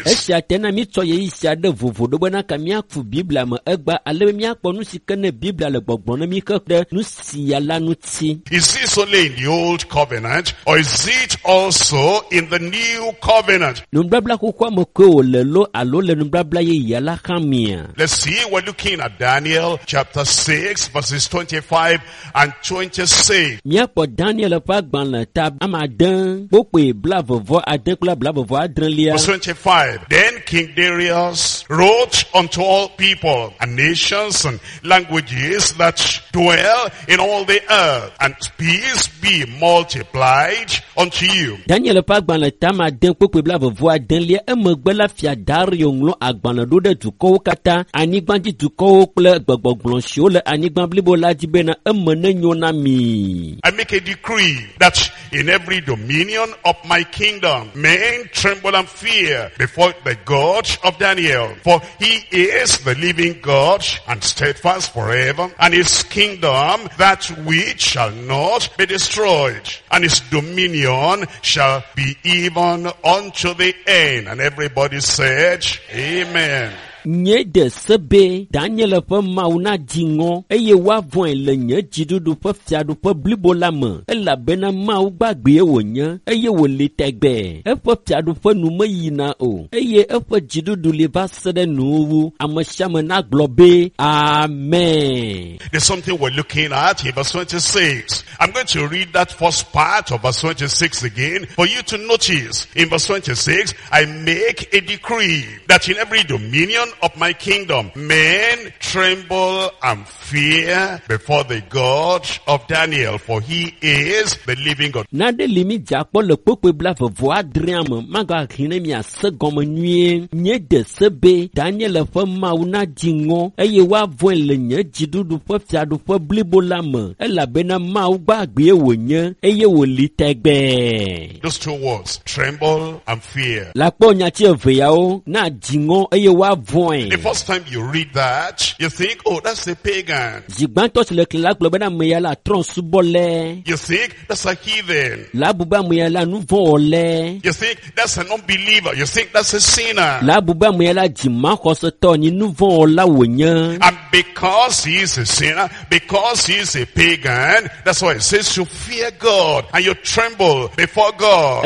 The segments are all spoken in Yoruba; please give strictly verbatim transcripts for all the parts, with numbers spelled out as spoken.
Esia tena mi tsoye isia de vovo do bana kamia fu Biblia ma egba ale mi akpo nu sika na Biblia le gbogbon na mi kede nu sia la nu ti. Is this only in the old covenant or is it also in the new covenant? Nu blabla ko kwa mo ko le lo alo le nu blabla ye ya la kamia. Let's see, we're looking at Daniel chapter six verses twenty-five and twenty-six. Mi akpo Daniel pa gban la tab amadan pope blavovo adan kula blavovo adranlia. Verse twenty-five. Then King Darius wrote unto all people and nations and languages that dwell in all the earth, and peace be multiplied unto you. Daniel pa gban la tab amadan pope blavovo adanlia emegbe la fia Dario nglo agban la do de duko kata anigban di duko kle gbogbogbon sio le anigban blibo la di be na emene nyona mi. I make a decree that in every dominion of my kingdom men tremble and fear before the God of Daniel, for he is the living God and steadfast forever, and his kingdom that which shall not be destroyed, and his dominion shall be even unto the end. And everybody said, Amen. Nye de sebe Daniel pe mauna dingo eye wa voin le nye jidudu pe fiadu pe blibo la me ela bena mau gbagbe wo nye eye wo le tegbe e pe fiadu pe nu me yina o eye e pe jidudu le ba sede nu amashame na globe. Amen. There's something we're looking at in verse twenty-six. I'm going to read that first part of verse twenty-six again for you to notice. In verse twenty-six, I make a decree that in every dominion of my kingdom men tremble and fear before the God of Daniel, for he is the living God. Na de limi jakpo le pope blave vo adriam maga hine mi ase gomo nwie nye de sebe Daniel fe mauna dingo eye wa vo le nye jidudu fe fiadu fe blibo lame ela bena mau gbagbe wo nye eye wo li tegbe. Those two words, tremble and fear. La po nya ti eveyao na dingo eye wa vo. The first time you read that, you think, oh, that's a pagan. You think that's a heathen. You think that's an unbeliever. You think that's a sinner. And because he is a sinner, because he is a pagan, that's why it says to fear God and you tremble before God.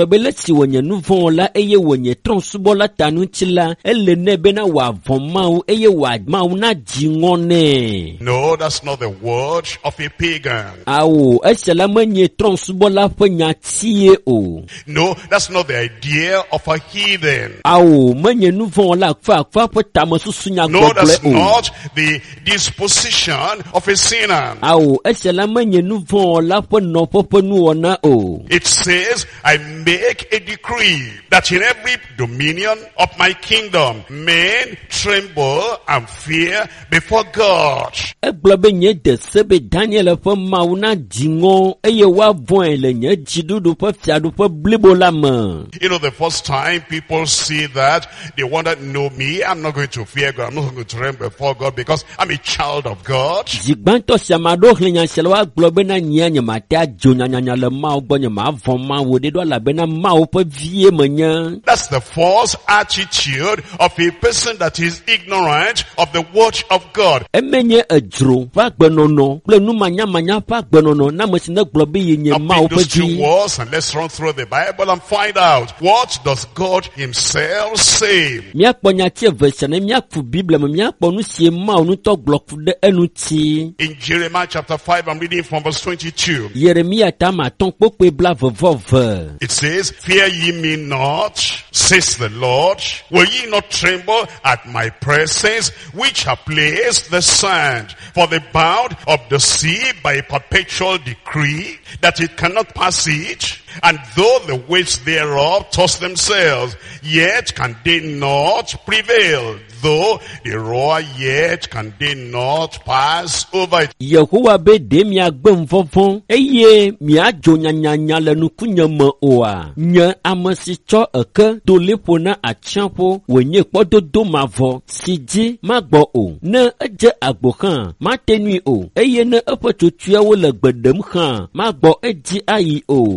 Wa vomau eye wa mau na jingone. No, that's not the word of a pagan. Awo esela menye transbola fanya tie o. No, that's not the idea of a heathen. Awo menye nu von la fa fa potamo susunya No, that's not the disposition of a sinner. Awo esela menye nu von la po no popo nu ona o. It says, I make a decree that in every dominion of my kingdom men tremble and fear before God. You know, the first time people see that, they wonder, no, me, I'm not going to fear God. I'm not going to tremble before God because I'm a child of God. That's the false attitude of a person that is ignorant of the word of God. I'll those two words and let's run through the Bible and find out what does God himself say. In Jeremiah chapter five, I'm reading from verse twenty-two. It says, fear ye me not, says the Lord. Will ye not tremble at my presence, which have placed the sand for the bound of the sea by a perpetual decree, that it cannot pass it? And though the waves thereof toss themselves, yet can they not prevail. Though they roar, yet can they not pass over it. Yehowa be de mi agbem fofon eye mi ajo nyanya le nukunya mo oa nya amasi cho eke to lepo na achampo wenye pododo mavo siji magbo o na eje agbo kan ma tenui o eye na epo tutua wo le gbedem kan magbo eji ayi o. Those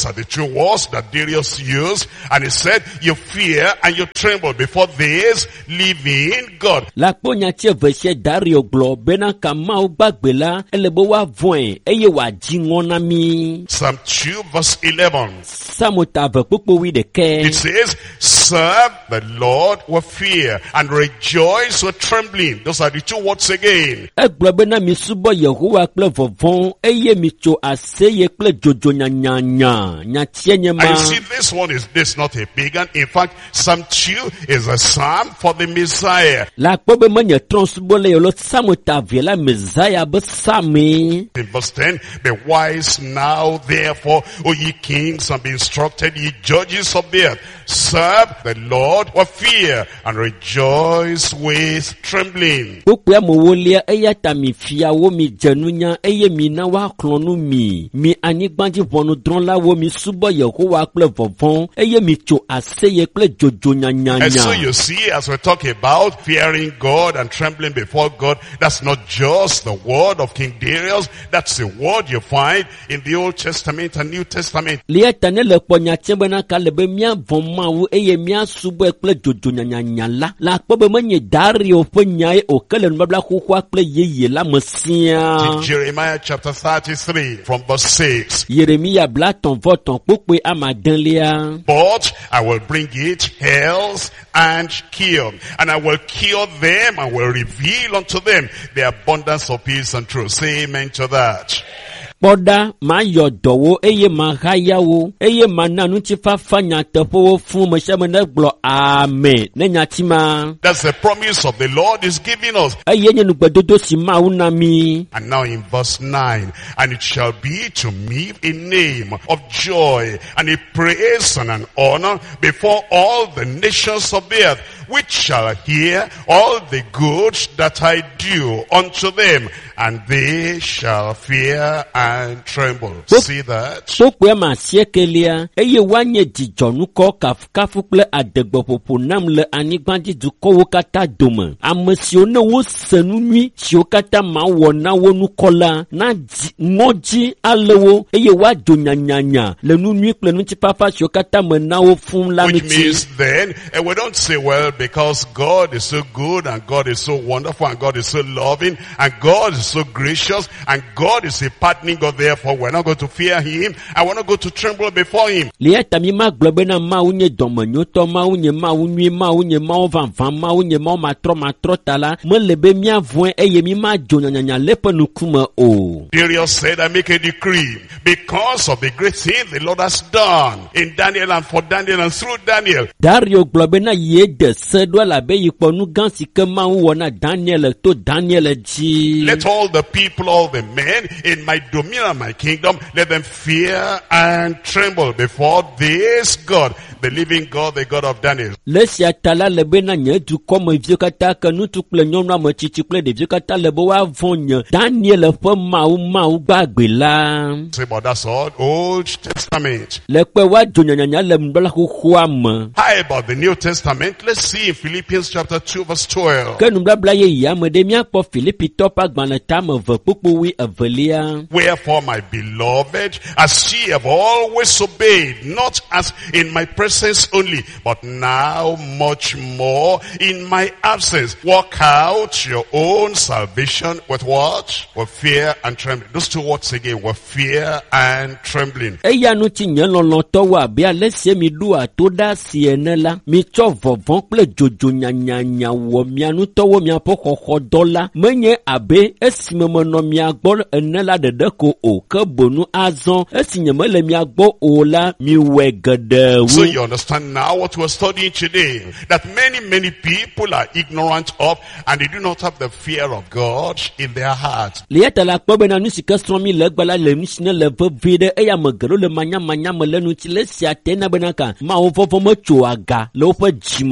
Those are the two words that Darius used. And he said, you fear and you tremble before this living God. La ponya che verset Dario glo bena kama u bagbela elebo wa voin eye wa jingona mi. Psalm two verse eleven. Samota ve popo wi de ke. It says, serve the Lord with fear and rejoice with trembling. Those are the two words again. Eglo bena mi subo Yehowa kple vovon eye mi cho aseye kple jojo nya nya nya nya tienye ma. And you see, this one is this not a pagan. In fact, Psalm two is a psalm for the Messiah. La pobe manye transbo le yolo samota ve la Messiah be sami. In verse ten, be wise now, therefore, O ye kings, and be instructed, ye judges of the earth. Serve the Lord with fear and rejoice with trembling. Ukwe mo wolia eya ta mi fia wo mi jenunya eye mi na wa klonu mi mi anigbanji vonu dron la wo mi subo Yehowa kple vovon eye mi cho aseye kple jojo nya nya nya. And so you see, as we talk about fearing God and trembling before God, that's not just the word of King Darius. That's the word you find in the Old Testament and New Testament. Lieta ne le ponya chembena kalebe mia von mawu eye mia subo kple jojo nya nya nya la la pobe menye Dario ponya e okele nbabla kokwa kple yeye la mesia. Jeremiah chapter thirty-three from verse six. Yeremia blaton voton pokwe amadenlia. But I will bring it health and cure, and I will cure them and will reveal unto them the abundance of peace and truth. Say amen to that. Poda ma yodowo eye ma hayawo eye ma nanu ti fa fanya tefowo fun mo se mo ne glo amen ne nyatima. That's the promise of the Lord is giving us. Eye nyenu gbedodo si ma unami. And now in verse nine, and it shall be to me a name of joy and a praise and an honor before all the nations of the earth, which shall hear all the good that I do unto them, and they shall fear and tremble. See that? Sokwe ma siekelia eye wanye dijonu ko kafukafu ple adegbopopo nam le anigbanji du ko wo kata dome. Amesio ne wo senu nui si wo kata ma wo na wo nu kola na ngoji alewo eye wa do nyanyanya le nu nui ple nu ti papa si wo kata me na wo fun la Which nuti. means then, and we don't say, well, because God is so good and God is so wonderful and God is so loving and God is so gracious and God is a pardoning God, therefore we're not going to fear him and we're not going to tremble before him. Lieta mi ma globe na ma unye domenyo to ma unye ma unye ma unye ma van van ma unye ma matro matro tala me lebe mi avwen eye mi ma jonyanya lepe nukuma o. Darius said, I make a decree because of the great thing the Lord has done in Daniel and for Daniel and through Daniel. Dario globe na ye de sedwa la be yipo nu gansi ke ma wona Daniel to Daniel ji. Let all the people, all the men in my dominion and my kingdom, let them fear and tremble before this God, the living God, the God of Daniel. Lesia tala lebe na nye du komo viokata ke nu tukple nyomra mo chichikple de viokata lebe wa vonye Daniel fe mau mau gbagbe la. Say, but that's all Old Testament. Lekpe wa jonyanya le mbla kokwa me. How about the New Testament? Let's see in Philippians chapter two verse twelve. Ke numbla bla ye ya me de mia po Philippi topa gbana tame ve popo wi evelia. Wherefore, my beloved, as ye have always obeyed, not as in my presence only, but now much more in my absence, work out your own salvation with what? With fear and trembling. Those two words again, with fear and trembling. Eya nu ti nyen lolo to wa bia lesie mi dua to da siene la mi cho vovon ple jojo nyanya nya wo mi anu to wo mi apo kokko dola menye abe esimemo no mi agbo enela dede ko o ke bonu azon esinyeme le mi agbo o la mi we gede So wu. you understand now what we're studying today, that many, many people are ignorant of and they do not have the fear of God in their heart. Lieta la kpobe na nusi ke stromi le gbala le misine le vevide eya megero le manya manya me le nuti le sia tena benaka ma o vovo me cho aga le ofe jime o.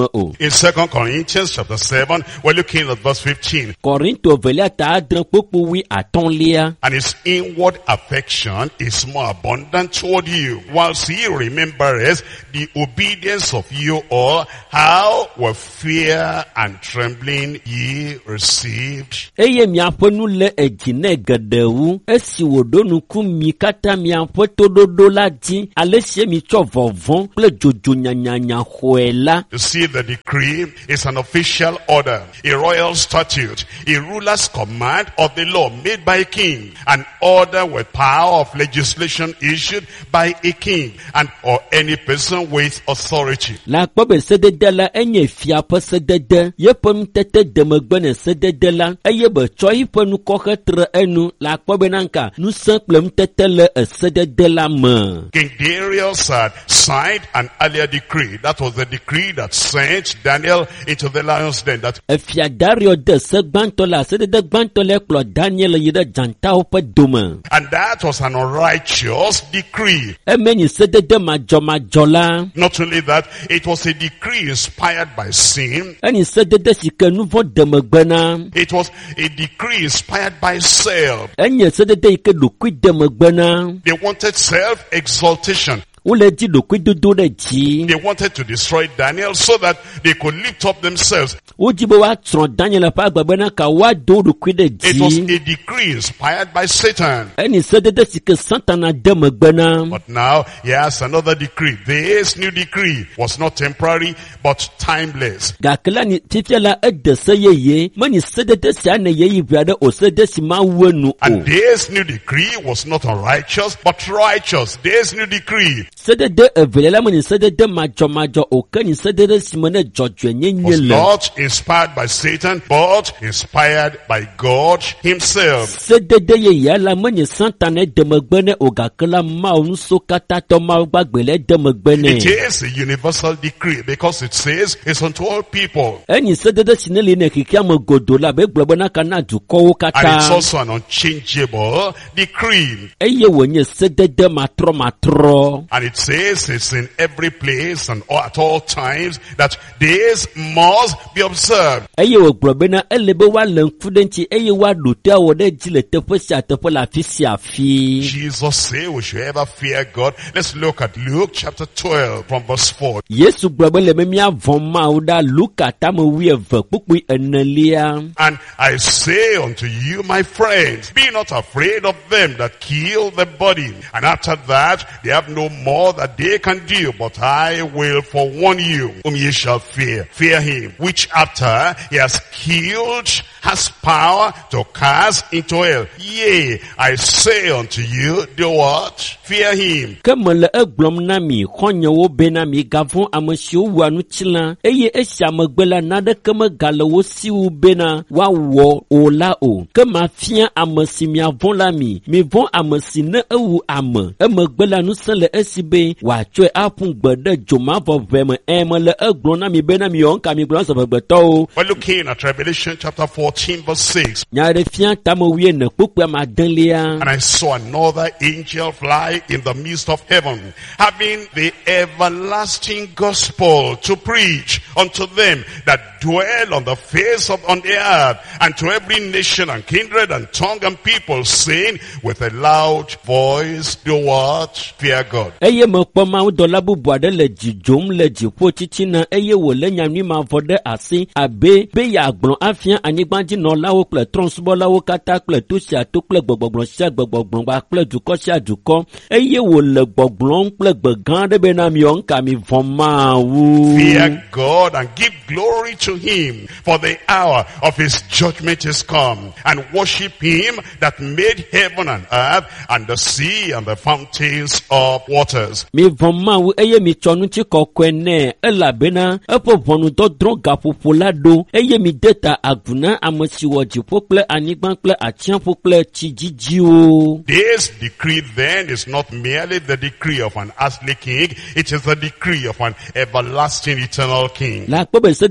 In Second Corinthians chapter seven, we're looking at verse fifteen. Korinto velia ta adran popo wi atonlia. And his inward affection is more abundant toward you, whilst he remembers the obedience of you all, how with fear and trembling ye received. Eye miaponu le ejine gadewu, esi wodonu kumi kata miapo tododo la di, alesye mi cho vovon, ple jojo nyanyanya hoela. You see, the decree is an official order, a royal statute, a ruler's command of the law made by a king, an order with power of legislation issued by a king and or any person with authority. La kobe sedede la enye fiapo sedede, yepon tete demegbene sedede la, eye be choi ponu koke tre enu, la kobe nanka, nu simple tete le sedede la me. King Darius had signed an earlier decree. That was the decree that sent Daniel into the lion's den. That Efia Dario de segbantola, sedede gbantole klo Daniel yide janta ope dome. and that was an unrighteous decree. Emeni sedede majo majola. Not only that, it was a decree inspired by sin. Eni sedede sike nouvo demegbena. It was a decree inspired by self. Enye sedede ike lukui demegbena. They wanted self-exaltation. Ule di lukui dudu de ji. They wanted to destroy Daniel so that they could lift up themselves. Ujibo wa tron Daniel pa agbabena ka wa do lukui de It was ji. a decree inspired by Satan. Eni sedede sike santana demegbena. But now he has another decree. This new decree was not temporary but timeless. Gakela ni tifiala ede seye ye. Mani sedede si ane ye yibiade o sedede si ma wenu And o. this new decree was not unrighteous but righteous. This new decree Sedede evelela mani sedede majo majo o keni sedede si mene jojo nye nye was le. not inspired by Satan but inspired by God himself. Sedede ye yala mani santane demegbene o gakela ma o nso kata to ma gbagbele demegbene. It is a universal decree because it says it's unto all people. Eni sedede sineli ne kikia mo godola be globena kana duko And it's kata. also an unchangeable decree. Eye wonye sedede matro matro. And it says it's in every place and at all times that this must be observed. Eye wo globena elebe wa lenkudenti eye wa lute wo de jile tepo si atepo la fi si afi. Jesus said we should ever fear God. Let's look at Luke chapter twelve from verse four. Yesu globele me mia voma uda luka tamo wie ve pukui enelia. And I say unto you, my friends, be not afraid of them that kill the body. And after that, they have no more that they can do, but I will forewarn you, whom ye shall fear. Fear him, which after he has killed, has power to cast into hell. Yea, I say unto you, do what? Fear him. Kemele eglom nami khonye wo benami gavon amesi wo anu chila eye esia megbela nade keme gale wo si wo bena wa wo ola o kema fia amesi mi avon lami mi von amesi ne ewu ame emegbela nu sele esibe wa twe apun gbede joma voveme emele eglom nami benami onka mi glon so begbeto. We're looking at Revelation chapter fourteen verse six. Nyare fia tamo wie ne pukpe ma denlia. And I saw another angel fly in the midst of heaven, having the everlasting gospel to preach unto them that dwell on the face of on the earth, and to every nation and kindred and tongue and people, saying with a loud voice, do what? Fear God. Eye me kpoma udola bubu ade le jijom le jipo titina eye wo le nyami ma vode asi abe be ya agbon afian anyigbanji no lawo kple tronsubo lawo kata kple tosia to kple gbogbogbon sia gbogbogbon ba kple duko sia duko eye wo le gbogblon kple gbegan de be na mi onka mi voma wu. Fear God and give glory to him, for the hour of his judgment is come, and worship him that made heaven and earth and the sea and the fountains of waters. Mi voma wu eye mi chonu chi kokwene elabena epo vonu do dron gapopo lado eye mi deta aguna amesi wo jipo kple anyigban kple achianpo kple chijiji o. This decree then is not merely the decree of an earthly king, it is the decree of an everlasting eternal king. La kpebe sedede shela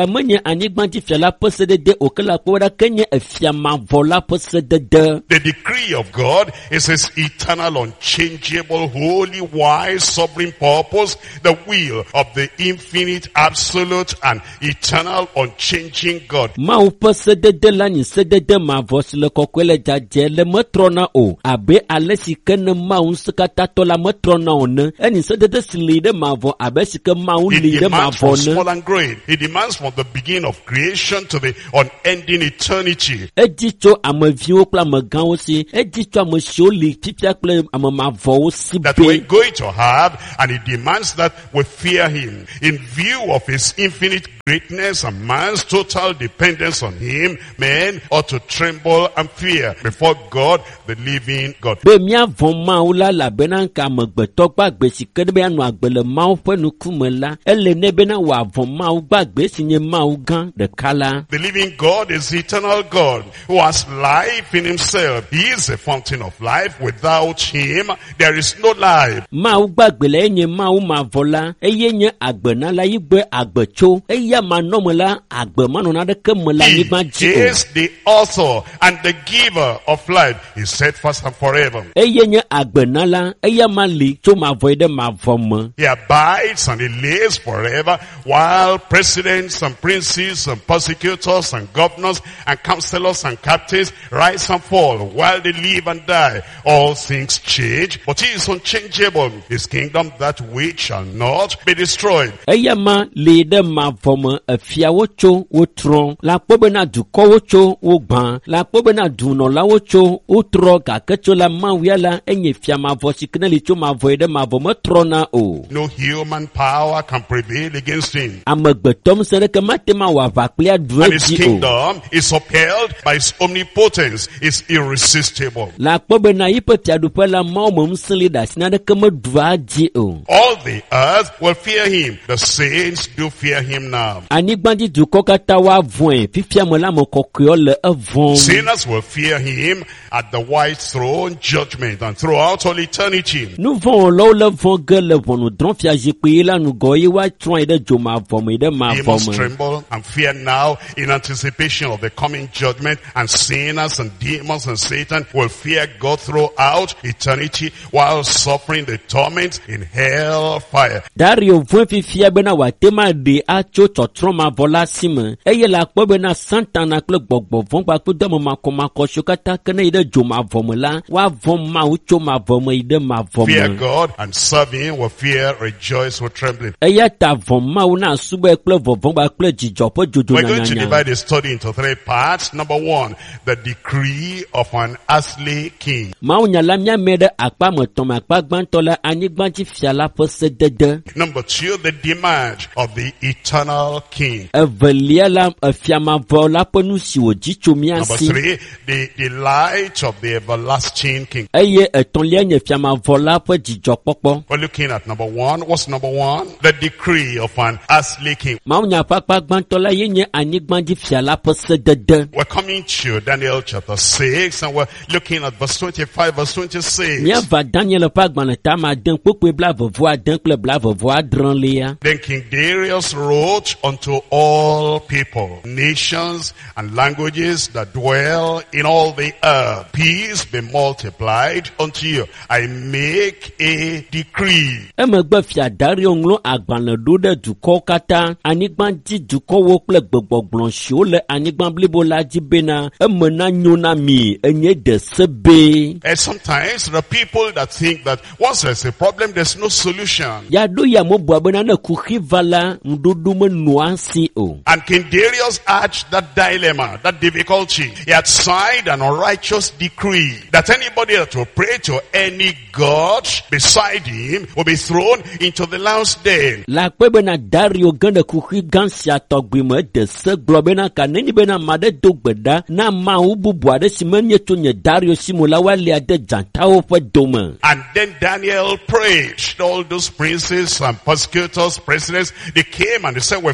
la menye anyigbandzifia la ƒe sedede o ke la kpɔ ɖake nye efia mavɔ la ƒe sedede. The decree of God is his eternal, unchangeable, holy, wise, sovereign purpose, the will of the infinite, absolute, and eternal, unchanging God. Mawu ƒe sedede la nye sedede mavɔ si le kɔkɔe le dzadze le metrɔna o abe ale si ke ne Mawu ŋusẽkatãtɔ la metrɔna o ne. Enye sedede si li ɖe mavɔ abe si ke Mawu li It ɖe demands from mavɔ ne. small and great. It demands from the beginning of creation to the unending eternity. Edzi tso ameviwo kple amegãwo si, edzi tso ame siwo li fifia kple ame mavɔwo si That we're be. going to have, and it demands that we fear him. In view of his infinite greatness and man's total dependence on him, men ought to tremble and fear before God, the living God. Be míavɔ Mawu la elabena ŋka amegbetɔ gbagbe si ke ɖe be anɔ agbe le Mawu ƒe ŋkume la, ele ne bena wòavɔ Mawu gbagbe si nye Mawu gã ɖeka la. The living God is the eternal God who has life in himself. He is the fountain of life. Without him, there is no life. Mawu gbagbe la enye Mawu mavɔ la, eye nye agbenala yi gbe agbetso, eya manɔme la agbe manɔna ɖeke me le He anyigba dzi o. is the author and the giver of life. He is steadfast and forever. Eye nye agbenala, eya ma li tso mavɔ yi ɖe mavɔ me. He abides and he lives forever, while presidents and princes and persecutors and governors and counselors and captains rise and fall, while they live and die. All things change, but he is unchangeable. His kingdom, that which shall not be destroyed. Eya ma li ɖe mavɔ me, efiawo tso wotrɔ, la kpɔ bena dukɔwo tso wogbã, la kpɔ bena dunɔlawo tso wotrɔ, gake tso la Mawu ya la enye fia mavɔ si ke ne li tso mavɔ yi ɖe mavɔ metrɔna o. No human power can prevail against him. Amegbetɔ ŋusẽ ɖeke mate ma wɔ aʋa kpli aɖu And his edzi o. kingdom is upheld by his omnipotence, is irresistible. La kpɔ bena yi ƒe fiaɖuƒe la Mawu me ŋusẽ li ɖe asi na ɖeke meɖua edzi o. All the earth will fear him. The saints do fear him now. Anyigbadzi dukɔ katã woavɔ̃e, fifia me la ame kɔkɔewo le evɔm. Sinners will fear him at the white throne judgment and throughout all eternity. Nu vɔ̃ wɔlawo le vɔ̃ ge le ʋɔnudrɔ̃fiazikpui la ŋgɔ ye woatsrɔ̃ yi ɖe dzomavɔ me yi ɖe He must mavɔ me. tremble and fear now in anticipation of the coming judgment, and sinners and demons and Satan will fear God throughout eternity while suffering the torment in hell fire. Dario vɔ̃e fifia bena wòate ma ɖe atso tsɔtsrɔ̃ mavɔ la si me, eye la kpɔ bena Satana kple gbɔgbɔ vɔ̃ kpakple ame makɔmakɔ siwo katã ke ne yi ɖe dzomavɔ me la, woavɔ̃ Mawu tso mavɔ me yi ɖe mavɔ Fear me. God and serve him with fear, rejoice with trembling. Eya ta vɔ̃ Mawu na subɔe kple vɔvɔ̃ kple dzidzɔ ƒe dzodzo We're going to nyanyanya. divide the study into three parts. Number one, the decree of an earthly king. Mawunya la míame ɖe akpa metɔ̃ me akpa gbãtɔ le anyigbadzifia la ƒe sedede. Number two, the demand of the eternal king. Evelia la efia mavɔ la ƒe nu si wòdzi tso mía Number si. three, the delight of the everlasting king. Eye etɔ̃lia nye fia mavɔ la ƒe dzidzɔkpɔkpɔ. We're looking at number one. What's number one? The decree of an earthly king. Mawunya ƒe akpa gbãtɔ la ye nye anyigbadzifia la ƒe sedede. We're coming to Daniel chapter six, and we're looking at verse twenty-five, verse twenty-six. Míava Daniel ƒe agbalẽ tame ade kpokpoe blavevo ade kple blavevo adrelia. Then King Darius wrote unto all people, nations, and languages that dwell in all the earth, peace be multiplied unto you. I make a decree. Emegbe fia Dario ŋlɔ agbalẽ ɖo ɖe dukɔwo katã, anyigbadzi dukɔwo kple gbegbɔgblɔ siwo le anyigba blibo la dzi bena eme na nyo na mi enye ɖe sebe. And sometimes there are people that think that once there's a problem, there's no solution. Ya ɖo ya mebua bena ne kuxi va la ŋuɖoɖo menɔa si o. And King Darius had that dilemma, that difficulty. He had signed an unrighteous decree that anybody that will pray to any god beside him will be thrown into the lion's den. La kpe bena Dario ge ɖe kuxi gã sia tɔgbi me ɖe se gblɔ bena ka nenye bena ame aɖe do gbe ɖa na Mawu bubu aɖe si menye tso nye Dario si me la woalia de dzatawo ƒe dome. And then Daniel prayed. All those princes and persecutors, presidents, they came and they said, we've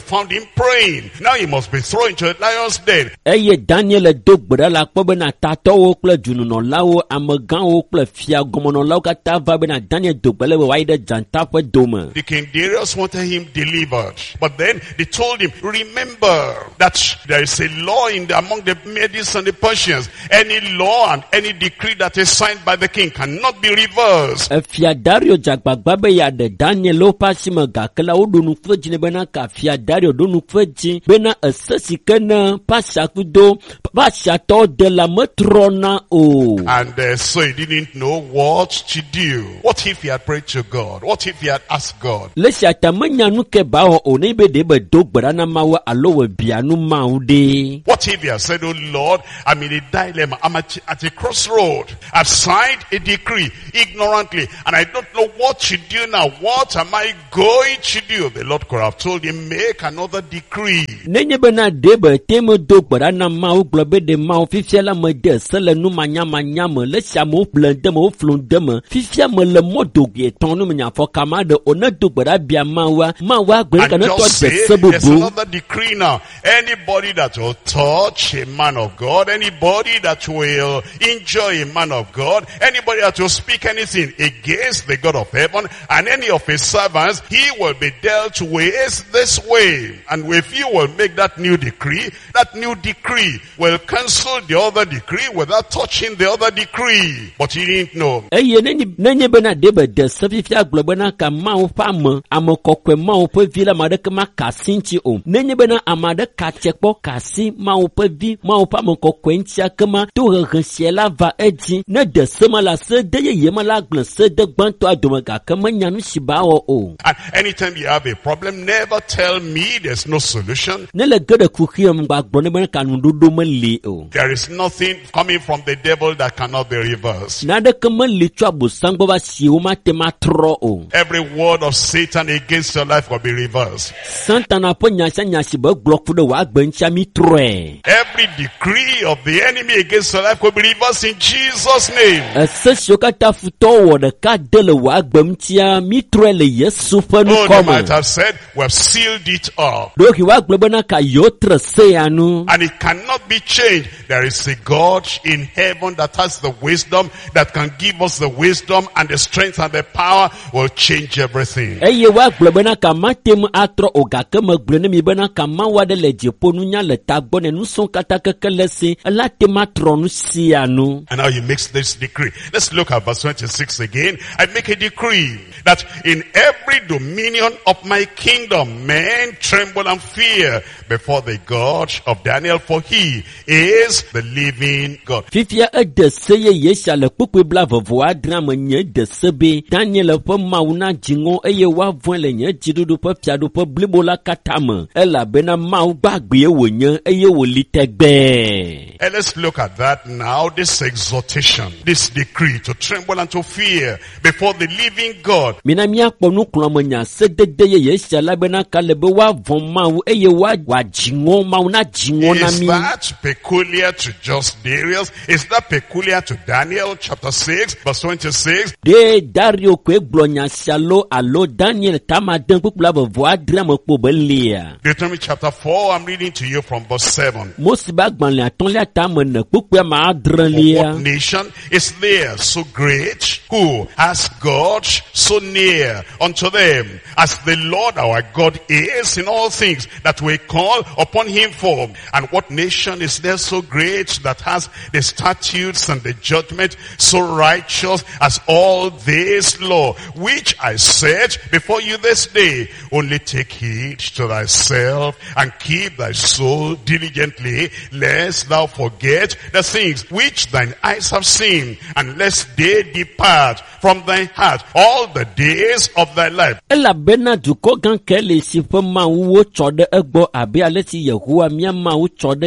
found him praying. Now he must be thrown into a lion's den. Eye Daniel do gbeda la kpɔ bena tatɔwo kple dzununɔlawo, amegãwo kple fia gɔmenɔlawo katã va bena Daniel do gbele be wòayi ɖe dzata ƒe dome. The King Darius wanted him delivered. But then they told him, remember that there is a law in the, among the Medes and the Persians. Any law and any decree that is signed by the king cannot be reversed. Fia Dario dzagbagba be ya ɖe Daniel ƒe asi me gake la woɖo nu kpe dzi ne bena ka Fia Dario ɖo nu kpe dzi bena ese si ke ne Persia kudo Persiatɔwo de la metrɔna o. And uh, so he didn't know what to do. What if he had prayed to God? What if he had asked God? Le sia ta menya nu ke ba wɔ o ne be de be do gbeda na Mawu alo wɔ bia nu mawu de. What if he had said, oh Lord, I'm in a dilemma. I'm at, at a crossroad. I've signed a decree ignorantly and I don't know what to do now. What am I going to do? The Lord could have told him, make another decree. Nenye be na de be teme do gbeda na Mawu gblɔ be de Mawu fifia la me de se le nu manyamanya me le sia me ƒle de me woflɔ de me fifia me le mɔdogi etɔ̃ nu menya fɔ kama de o ne do gbeda bia Mawua Mawua gblɔ ka ne tɔ de se there's bubu. another decree now. Anybody that will touch a man of God, anybody that will injure a man of God, anybody that will speak anything against the God of heaven and any of his servants, he will be dealt with this way. And if you will make that new decree, that new decree will cancel the other decree without touching the other decree. But he didn't know. Eye nenye be na de be de se fifia gblɔ be na ka Mawu ƒe ame ame kɔkɔe Mawu ƒe vi la ame aɖeke ma ka asi ŋuti o. Nenye be na ame aɖe ka tse kpɔ ka asi Mawu ƒe vi Mawu ƒe ame kɔkɔe ŋuti akema to hehe sia la va edzi ne de se ma la se de yeye ma la gblẽ se de gbãtɔ adome gake menya nu si ba wɔ o. And anytime you have a problem, never tell me there's no solution. Ne le ge ɖe kuxi me gba gblɔ ne be ka nuɖoɖo meli o. There is nothing coming from the devil that cannot be reversed. Naɖeke meli tso abosam gbɔ va si wo mate ma trɔ o. Every word of Satan against your life will be reversed. Satana ƒe nyasianyasi be gblɔ ku ɖe wò agbe ŋutia mi trɔe. Every decree of the enemy against your life will be reversed in Jesus' name. Ese siwo katã futɔwo wɔ ɖeka de le wò agbe ŋutia mi trɔe le Yesu ƒe Oh, they might nukɔ me. have said, we have sealed it up. Ɖohi woa gblɔ bena ka yewo tre se ya nu. And it cannot be changed. There is a God in heaven that has the wisdom, that can give us the wisdom and the strength and the power will change everything. Eye woa gblɔ bena ka mate ŋu atrɔ o gake me gblɔ ne mi bena ka Mawu aɖe le dziƒo nunya le tagbɔ ne nusrɔ̃ katã keke le se ela te ma trɔ nu sia nu. And now he makes this decree. Let's look at verse twenty-six again. I make a decree that in every dominion of my kingdom, men tremble and fear before the God of Daniel, for he is the living God. Fifia ede se yeye sia le kpukpui bla vovo adre me nye de se be Daniel ƒe Mawu na dziŋɔ eye woavɔ̃e le nye dziɖuɖu ƒe fiaɖuƒe blibo la katã me elabena Mawu gbagbe wònye eye wòli tegbee. And let's look at that now, this exhortation, this decree to tremble and to fear before the living God. Mina míakpɔ nukplɔme nya sedede yeye sia la bena ka le be woavɔ̃ Mawu eye woa dziŋɔ Mawu na dziŋɔ na Is mi. that peculiar to just Darius? Is that peculiar to Daniel chapter six verse twenty-six? De Dario koe gblɔ nya sia lo alo Daniel tama de kpukpu la vovo adre me kpo be lia. Deuteronomy chapter four, I'm reading to you from verse seven. Mose ba gbalẽ atɔ̃lia tame ne kpukpua ma adre lia. What nation is there so great who has God so near unto them as the Lord our God is in all things that we call upon him for? And what nation is there so great that has the statutes and the judgment so righteous as all this law, which I set before you this day? Only take heed to thyself and keep thy soul diligently, lest thou forget the things which thine eyes have seen, and lest they depart from thy heart all the days of thy life. Elabena dukɔ gã ke le si ƒe Mawu wotsɔ ɖe egbɔ abe ale si Yehowa mía Mawu tsɔ ɖe mía gbɔ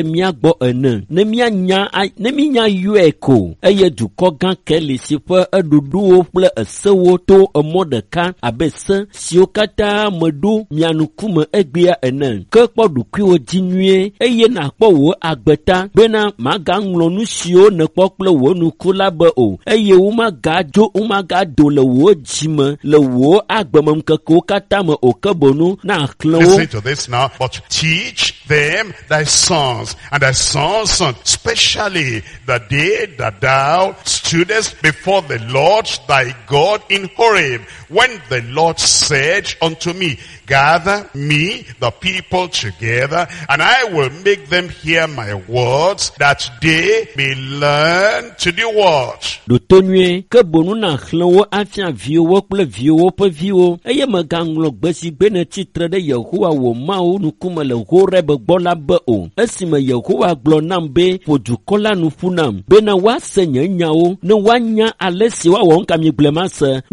vɔ ene. Ne mianya ne minya yɔe ko eye dukɔ gã ke le si ƒe eɖoɖowo kple esewo to emɔ ɖeka abe se siwo katã meɖo mia ŋkume egbea ene. Ke kpɔ ɖokuiwo dzi nyuie eye nàkpɔ wò agbeta bena magaŋlɔ nu siwo nèkpɔ kple wò nuku la be o eye womagadzo womagado le wò dzime le wò agbememkekewo katã me o ke bonu na xlẽ wo. Listen to this now. But teach them thy sons and thy sons' sons, especially the day that thou stoodest before the Lord thy God in Horeb, when the Lord said unto me, gather me the people together, and I will make them hear my words, that they may learn to do what? Dotonue ke bonu na xlẽ wo afia viwo kple viwo ƒe viwo eye megaŋlɔ gbe si gbe ne tsitre ɖe Yehowa wò Mawu nukume le Horeb gbɔ la be o. Esime Yehowa gblɔ nam be ƒo dukɔ la nu ƒu nam bena woase nye nyawo ne woanya ale si woawɔ nkamigblema se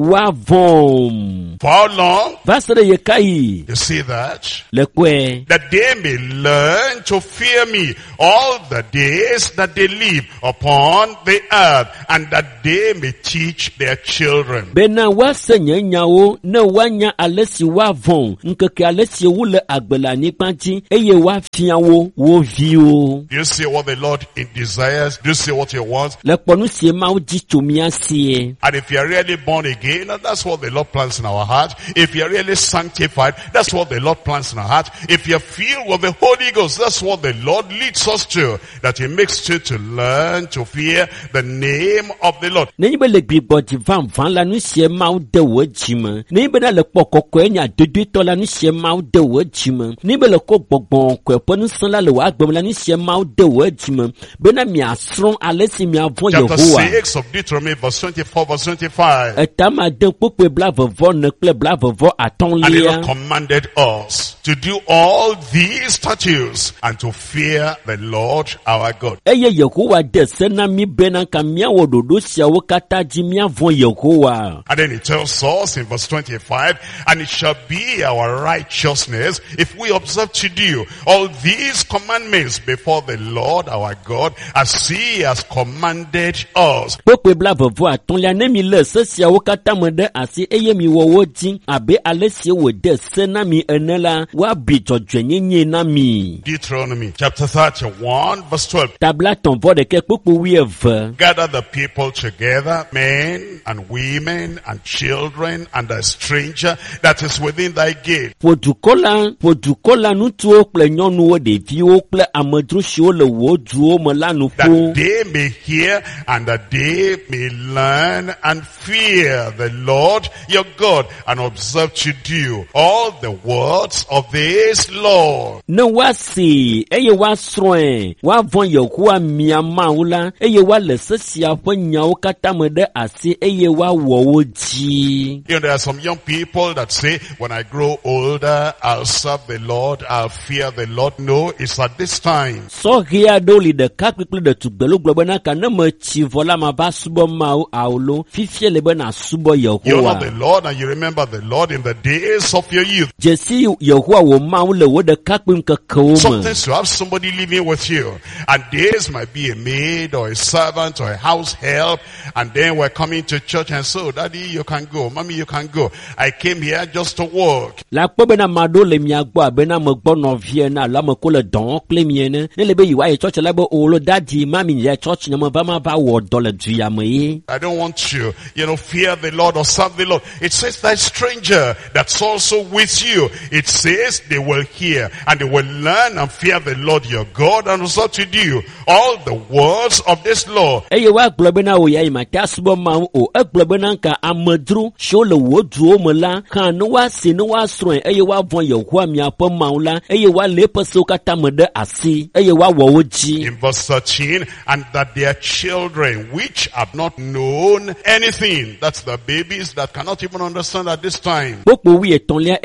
woavɔm. For how long? Va se ɖe ye kai. You see that? Le kɔe. That they may learn to fear me all the days that they live upon the earth, and that they may teach their children. Bena woase nye nyawo ne woanya ale si woavɔm nkeke ale si wole agbe le anyigba dzi eye woafia wo wo viwo. Do you see what the Lord desires? Do you see what he wants? Le kpɔ nu si Mawu dzi tso mía sie. And if you are really born again, that's what the Lord plants in our heart. If you are really sanctified, that's what the Lord plants in our heart. If you are filled with the Holy Ghost, that's what the Lord leads us to. That he makes you to learn to fear the name of the Lord. Nenyi be le gbigbɔ dzi vam vam la nu sie Mawu de wo dzime. Nenyi be na le kpɔ kɔkɔe nya dodoetɔ la nu sie Mawu de wo dzime. Nenyi be le kɔ gbɔgbɔ kɔe ƒe nusẽ la le wo agbem la nu sie Mawu de wo dzime. Bena miasrɔ̃ ale si miavɔ̃ Chapter Yehowa. six of Deuteronomy, verse twenty-four, verse twenty-five. Etama de kpokpe blavevɔ ne kple blavevɔ And the Lord atɔ̃lia. commanded us to do all these statutes and to fear the Lord our God. Eye Yehowa de se na mi bena ka miawɔ ɖoɖo siawo katã dzi miavɔ̃ Yehowa. And then it tells us in verse twenty-five, and it shall be our righteousness if we observe to do all these commandments before the Lord our God as he has commanded us. Kpokpe blavevɔ atɔ̃lia ne mi le se siawo katã me ɖe asi eye mi wɔ wo dzi abe ale si wòde se na mi ene la woabi dzɔdzɔenyenye na mi. Deuteronomy chapter thirty-one, verse twelve. Tabla tɔnvɔ ɖeke kpokpo wuieve. Gather the people together, men and women and children and a stranger that is within thy gate. Ƒo dukɔ la ƒo dukɔ la ŋutsuwo kple nyɔnuwo ɖeviwo kple amedzro siwo le wò duwo me la nu That ƒo. they may hear and that they may learn and fear the Lord your God and observe to do all the words of this law. Ne woasi eye woasrɔ̃e woavɔ̃ Yehowa mia Mawu la eye woale se sia ƒe nyawo katã me ɖe asi eye woawɔ wo dzi. You know, there are some young people that say, when I grow older, I'll serve the Lord, I'll fear the Lord. No, it's at this time. Sɔhɛ aɖewo li ɖekakpui kple ɖetugbelo gblɔ bena ka ne metsi vɔ la mava subɔ Mawu awolo fifia le be nasubɔ You know the Yehowa. Lord and you remember the Lord in the days of your youth. Dzesi Yehowa wò Mawu le wo ɖekakpui ŋkekewo me. Sometimes you have somebody living with you, and this might be a maid or a servant or a house help, and then we're coming to church and so, Daddy, you can go, Mommy, you can go. I came here just to work. La kpɔ bena maɖo le mia gbɔ abena megbɔ nɔvie na alo ame ko le dɔ kple mie ne. Ne le be yewoayi tsɔtsi la be olo dadi mami nye tsɔtsi ne me va ma va wɔ dɔ le duya me ye. I don't want you, you know, fear the Lord or serve the Lord. It says that stranger that's also with you. It says they will hear and they will learn and fear the Lord your God and also to do all the words of this law. Eye wa gblɔ bena wo ya yi ma te asubɔ Mawu o. Egblɔ bena nka amedzro siwo le wo duwo me la kan ne woasi ne woasrɔ̃e eye woavɔ̃ Yehowa miaƒe Mawu la eye woalé eƒe sewo katã me ɖe asi eye woawɔ wo dzi. In verse thirteen, and that their children which have not known anything, that's the babies that cannot even understand at this time. Kpokpo wi etɔ̃lia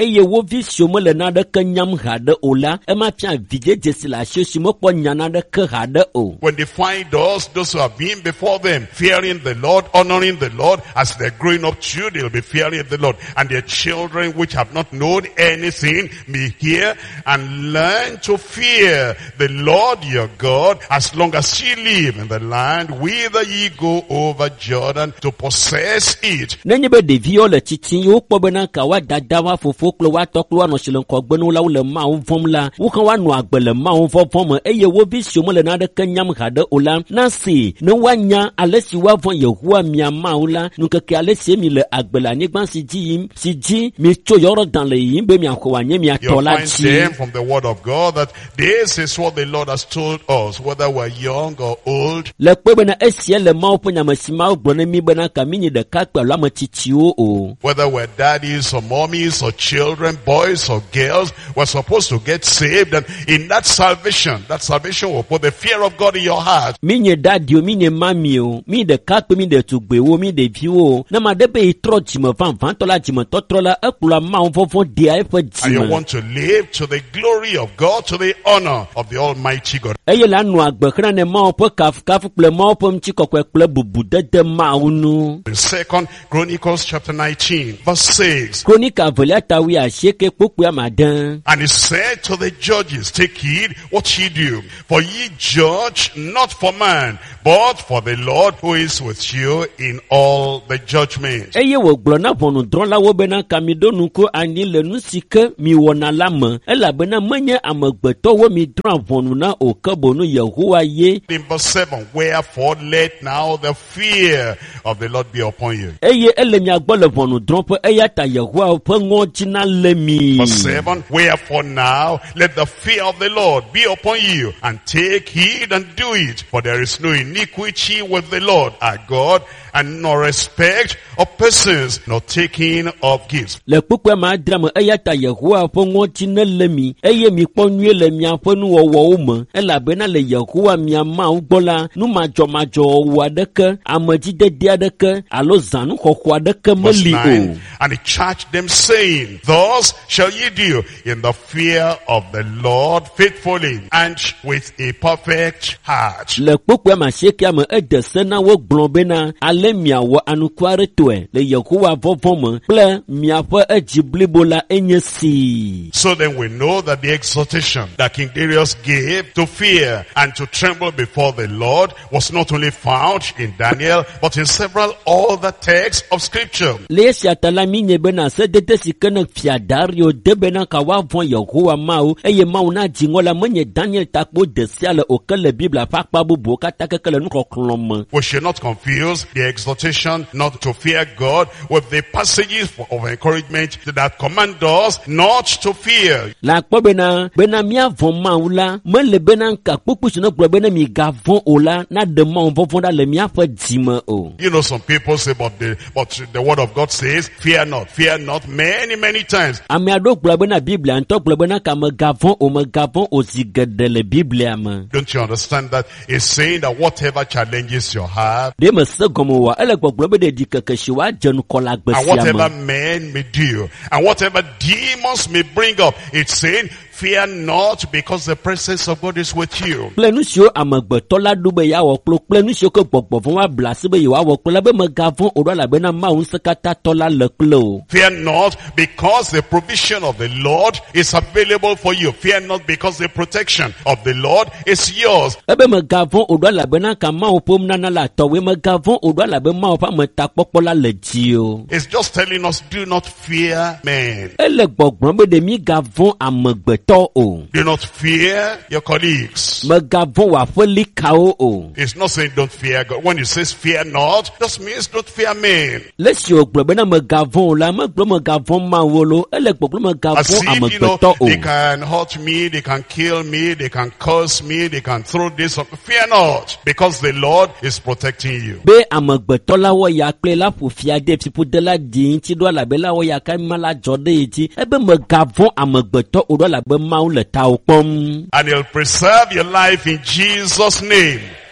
eye wo vi siome le na de ke nyam ha de o la e ma pia vidje jesi la shesi mo po nyana de ke ha de o. When they find us, those who have been before them, fearing the Lord, honoring the Lord, as they're growing up too, they'll be fearing the Lord. And their children, which have not known anything, may hear and learn to fear the Lord your God, as long as ye live in the land whither ye go over Jordan to possess it. Nenye be devi o le chichi yo po bena ka wa dada wa fofo klo wa toklo wa no shelen ko gbenu la le ma o vom la wo kan wa no agbe le ma o vom vom eye wo bi siomo le na de kenyam ha de ola na si ne wa nya alesi wa von Yehova mi ama ola nu keke alesi mi le agbe la nigban si ji si ji mi cho yoro dan le yin be mi akwa nye mi atola chi. You find from the word of God that this is what the Lord has told us, whether we're young or old. Le pe bena esie le ma o po nya masima o gbone mi bena ka mi ni de ka pe la ma chichi o. Whether we're daddies or mommies or children, boys or girls, we're supposed to get saved, and in that salvation, that salvation will put the fear of God in your heart. Mi nye daddy o, mi nye mami o, mi de ka pe mi de tugbe o, mi de vi o. Na ma de be itro jime van van to la jime to tro la e kula ma on fofo dia e fe jime. And you want to live to the glory of God, to the honor of the Almighty God. Eye la nu agbe kra ne ma o po kaf kaf ple ma o po mchi kokwe ple bubu de de ma unu. In Second Chronicles chapter nineteen, verse six. Kronika vele tawi a sheke poku amadan. And he said to the judges, take heed what ye do, for ye judge not for man, but for the Lord who is with you in all the judgments. Eye wo glo na vonu dron la wo bena kamido nuko ani le nu sike mi wona lama. Ela bena menye amagbeto wo mi dron vonu na o kabonu Yehowa ye. In verse seven, wherefore let now the fear of the Lord be upon you. Eye ele mi agbo le vonu dron po eya ta Yehowa po ngo jina le mi. Verse seven, wherefore now let the fear of the Lord be upon you, and take heed and do it, for there is no iniquity with the Lord our God, and no respect of persons, nor taking of gifts. Le pukwe ma drama eya ta Yehowa po ngo jina le mi. Eye mi po nwe le mi afo nu wo wo mo. Ela bena le Yehowa mi ama ugbola nu majo majo wa deke amaji de dia deke alo zanu kokwa deke meli o. And he charged them, saying, thus shall ye do in the fear of the Lord faithfully and with a perfect heart. Le pukwe ma sheke ama edese na wo gbon bena ale mi awo anukware to e le Yehowa vovomo ple mi afo ejiblibola enyesi. So then we know that the exhortation that King Darius gave to fear and to tremble before the Lord was not only found in Daniel, but in several other texts of scripture. Le siatala minye bena se dete sikene fiadario de bena kawa von Yehowa mau eye mau na jingola menye Daniel takbo de siale okele Bible pakpa bubu katake kele nuko klom. We should not confuse the exhortation not to fear God with the passages of encouragement that command us not to fear. La kwa bena bena mia von maula mele bena nka pupushi no kwa bena mi gavon ola na de ma on von da le mia fa dima o. You know, some people say, but the but the word of God says, fear not, fear not, many many times. Ame ado kwa bena Biblia nto kwa bena ka me gavon o me gavon o zigede le Biblia ma. Don't you understand that? It's saying that whatever challenges you have, de me se gomo wa ele kwa kwa bena di kakashiwa jenu kola gbesia and whatever men may do, and whatever demons may bring up, it's saying, fear not, because the presence of God is with you. Plenusio amagbeto la dube ya wo klo plenusio ko gbogbo fun wa blase be wa wo klo be me gavon odo la be na ma un sekata tola le klo. Fear not, because the provision of the Lord is available for you. Fear not, because the protection of the Lord is yours. Ebe me gavon odo la be na ka ma o pom na na la to we me gavon odo la be ma o pa me ta popo la le ji o. It's just telling us, do not fear men. Ele gbogbo be de mi gavon amagbeto o. Do not fear your colleagues. Me gavon wa feli kao o. It's not saying don't fear God. When it says fear not, just means don't fear men. Lesi o gbogbo na me gavon la me gbogbo me gavon ma wo lo ele gbogbo me As gavon if, you know, amagbeto o. they can hurt me, they can kill me, they can curse me, they can throw this up. Fear not, because the Lord is protecting you. Be amagbeto la wo ya ple la fu fiade ti pu de la din ti do la be la wo ya ka mala jode ti ebe me gavon amagbeto odo la be ma le ta o pom. And he'll preserve your life in Jesus' name.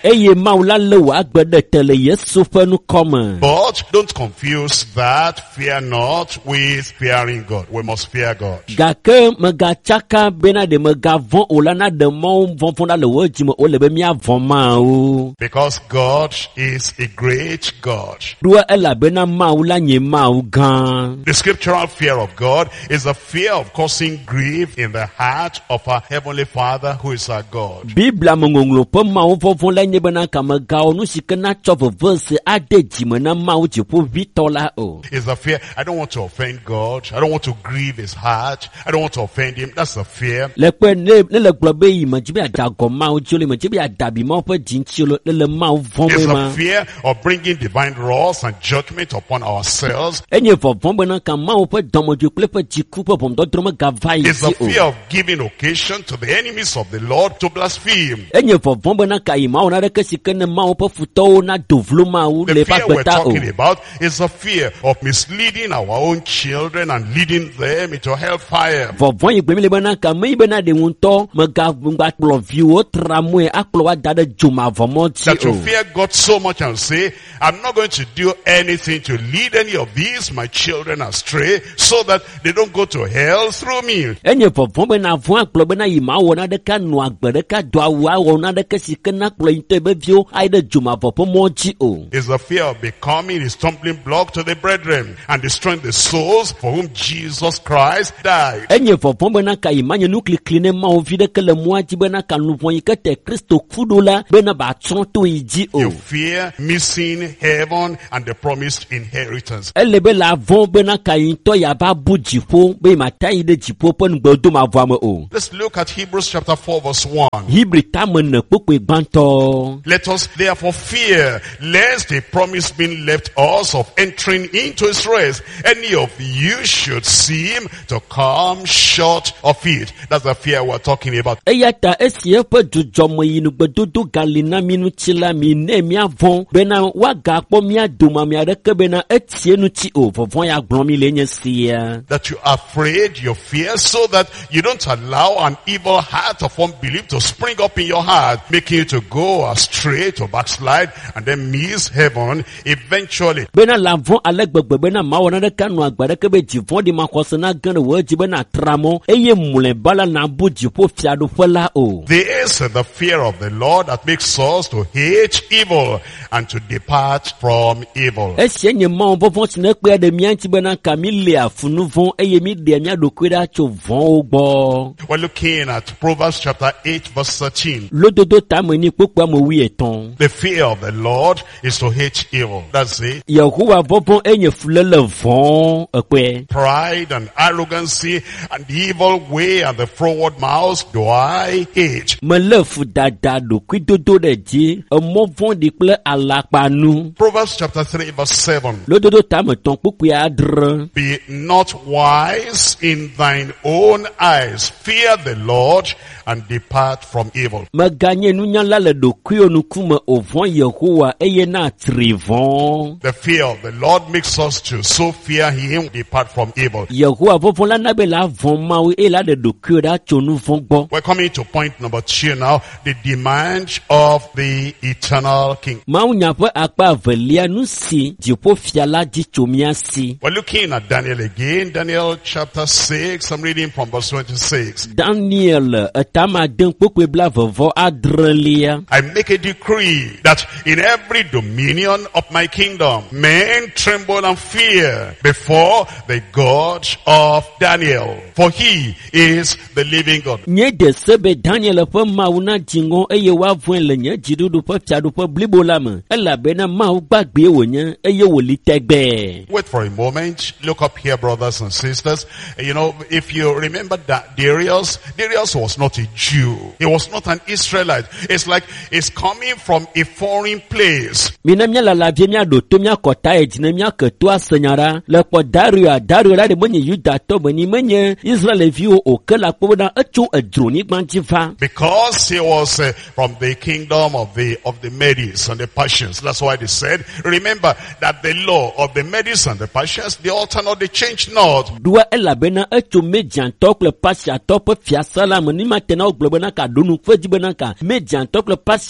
eye Mawu la le wò agbe ɖe te le Yesu ƒe nukɔme. But don't confuse that fear not with fearing God. We must fear God. Gake megatsaka bena ɖe megavɔ̃ o la na ɖe Mawu vɔvɔ̃ la le wò dzi me o le be míavɔ̃ ma o. Because God is a great God. Ɖoa elabena Mawu la nye Mawu gã. The scriptural fear of God is the fear of causing grief in the heart of our Heavenly Father who is our God. Biblia me ŋɔŋlɔ ƒe Mawu vɔvɔ̃ la nye bena kamegawɔ nu si ke na tsɔ veve se ade dzime na Mawu dziƒoʋĩtɔ la o. Is the fear, I don't want to offend God. I don't want to grieve his heart. I don't want to offend him. That's the fear. Le kpe ne ne le gblɔ be yi me dzi be adagɔ Mawu dzi o le me dzi be adabi Mawu ƒe dzi ŋuti o le le le Mawu vɔ̃ It's me ma. the fear of bringing divine wrath and judgment upon ourselves. Enye vɔvɔ̃ bena ka Mawu ƒe dɔmedzoe kple ƒe dziku ƒe ʋɔnudɔdrɔ̃ megava yi It's the dzi fear o. of giving occasion to the enemies of the Lord to blaspheme. Enye vɔvɔ̃ bena ka yi Mawu na ɖeke si ke ne Mawu ƒe futɔwo na do vlo Mawu The le eƒe fear we're agbeta o. talking about is the fear of misleading our own children and leading them into hellfire. Vɔvɔ̃ yi gbemi le bena ka me yi bena ɖe ŋutɔ megakplɔ viwo tra moe akplɔ wa da ɖe dzomavɔmɔ That dzi you o. fear God so much and say, I'm not going to do anything to lead any of these, my children, astray, so that they don't go to hell through me. Enye vɔvɔ̃ bena vɔ̃ akplɔ bena yi ma wɔ na ɖeka nɔ agbe ɖeka do awu awɔ na ɖeke si ke na kplɔ yi tɔ be viwo ayi ɖe dzomavɔ ƒe mɔ dzi o. It's the fear of becoming a stumbling block to the brethren and destroying the souls for whom Jesus Christ died. Enye vɔvɔ̃ bena ka yi ma nye nuklikli ne Mawu vi ɖeke le mɔa dzi bena ka nuvɔ yi ke te Kristo ku ɖo la bena ba trɔ to yi dzi You o. fear missing heaven and the promised inheritance. Ele be la vɔ̃ bena ka yi ŋutɔ ya ba bu dziƒo be yi ma ta yi ɖe dziƒo ƒe nugbedomavɔa me o. Let's look at Hebrews chapter four verse one. Hebri tame ne kpokpoe gbãtɔ. Let us therefore fear, lest a promise being left us of entering into his rest, any of you should seem to come short of it. That's the fear we're talking about. Eya ta esi eƒe dzudzɔme yi nugbedodo gali na mi ŋuti la mi ne miavɔ̃ bena woagakpɔ mia dome ame aɖeke bena etie ŋuti o. Vɔvɔ̃ ya gblɔm mi le nye sia. That you are afraid, you fear, so that you don't allow an evil heart of unbelief to spring up in your heart, making you to go astray, to backslide, and then miss heaven eventually. Bena la vɔ̃ ale gbegbe bena mawɔ na ɖeka nɔ agbe ɖeke be dzivɔ̃ ɖi maxɔse na gã ɖe wò dzi bena tramɔ eye mlɔeba la na bu dziƒo fiaɖuƒe la o. This is the fear of the Lord that makes us to hate evil and to depart from evil. Esia nye Mawu vɔvɔ̃ si ne kpea ɖe mía ŋuti bena ka mi le afunu vɔ̃ eye mi ɖea mía ɖokui ɖa tso vɔ̃wo gbɔ. We're looking at Proverbs chapter eight verse thirteen. Lododo tame ni kpokpoa me wi etɔ̃. The fear of the Lord is to hate evil. That's it. Yehowa vɔvɔ̃ enye fulele vɔ̃ ekpe. Pride and arrogancy and the evil way and the froward mouth do I hate. Mele fu dada ɖokui dodo ɖe dzi emɔ vɔ̃ɖi kple alakpanu. Proverbs chapter three verse seven. Lododo tame tɔ̃ kpokpoe adre. Be not wise in thine own eyes. Fear the Lord and depart from evil. Meganye nunyala le ɖokuiwo ŋkume o vɔ̃ Yehowa eye na tri vɔ̃. The fear of the Lord makes us to so fear him, depart from evil. Yehowa vɔvɔ̃ la na be la vɔ̃ Mawu eye la ɖe ɖokuiwo ɖa tso nu vɔ̃ gbɔ. We're coming to point number two now, the demand of the eternal king. Mawu nya ƒe akpa evelia nu si dziƒo fia la dzi tso mía si. We're looking at Daniel again, Daniel chapter six, I'm reading from verse twenty-six. Daniel etama den kpokpoe bla vɔvɔ adrelia. I make a decree that in every dominion of my kingdom, men tremble and fear before the God of Daniel, for he is the living God. Nye de se be Daniel ƒe Mawu na dziŋɔ eye woavɔ̃e le nye dziɖuɖu ƒe fiaɖuƒe blibo la me. Elabena Mawu gbagbe wònye eye wòli tɛgbɛ. Wait for a moment. Look up here, brothers and sisters. You know, if you remember that Darius, Darius was not a Jew. He was not an Israelite. It's like he's coming from a foreign place. Mina mía lalavie mía ɖo to mía kɔta yi dzi ne mía ke to asenyara le kpɔ Dario Dario la ɖe menye Yudatɔ be ni menye Israelviwo o ke la kpɔ bena etso edzronyigba dzi va. Because he was uh, from the kingdom of the of the Medes and the Persians. That's why they said, remember that the law of the Medes and the Persians, they alter not, they change not. Dua elabena etso Mediantɔ kple Pasiatɔ ƒe fiasa la me ni ma tena wo gblɔ bena ka ɖo nu ƒe dzi bena ka Mediantɔ kple Pasia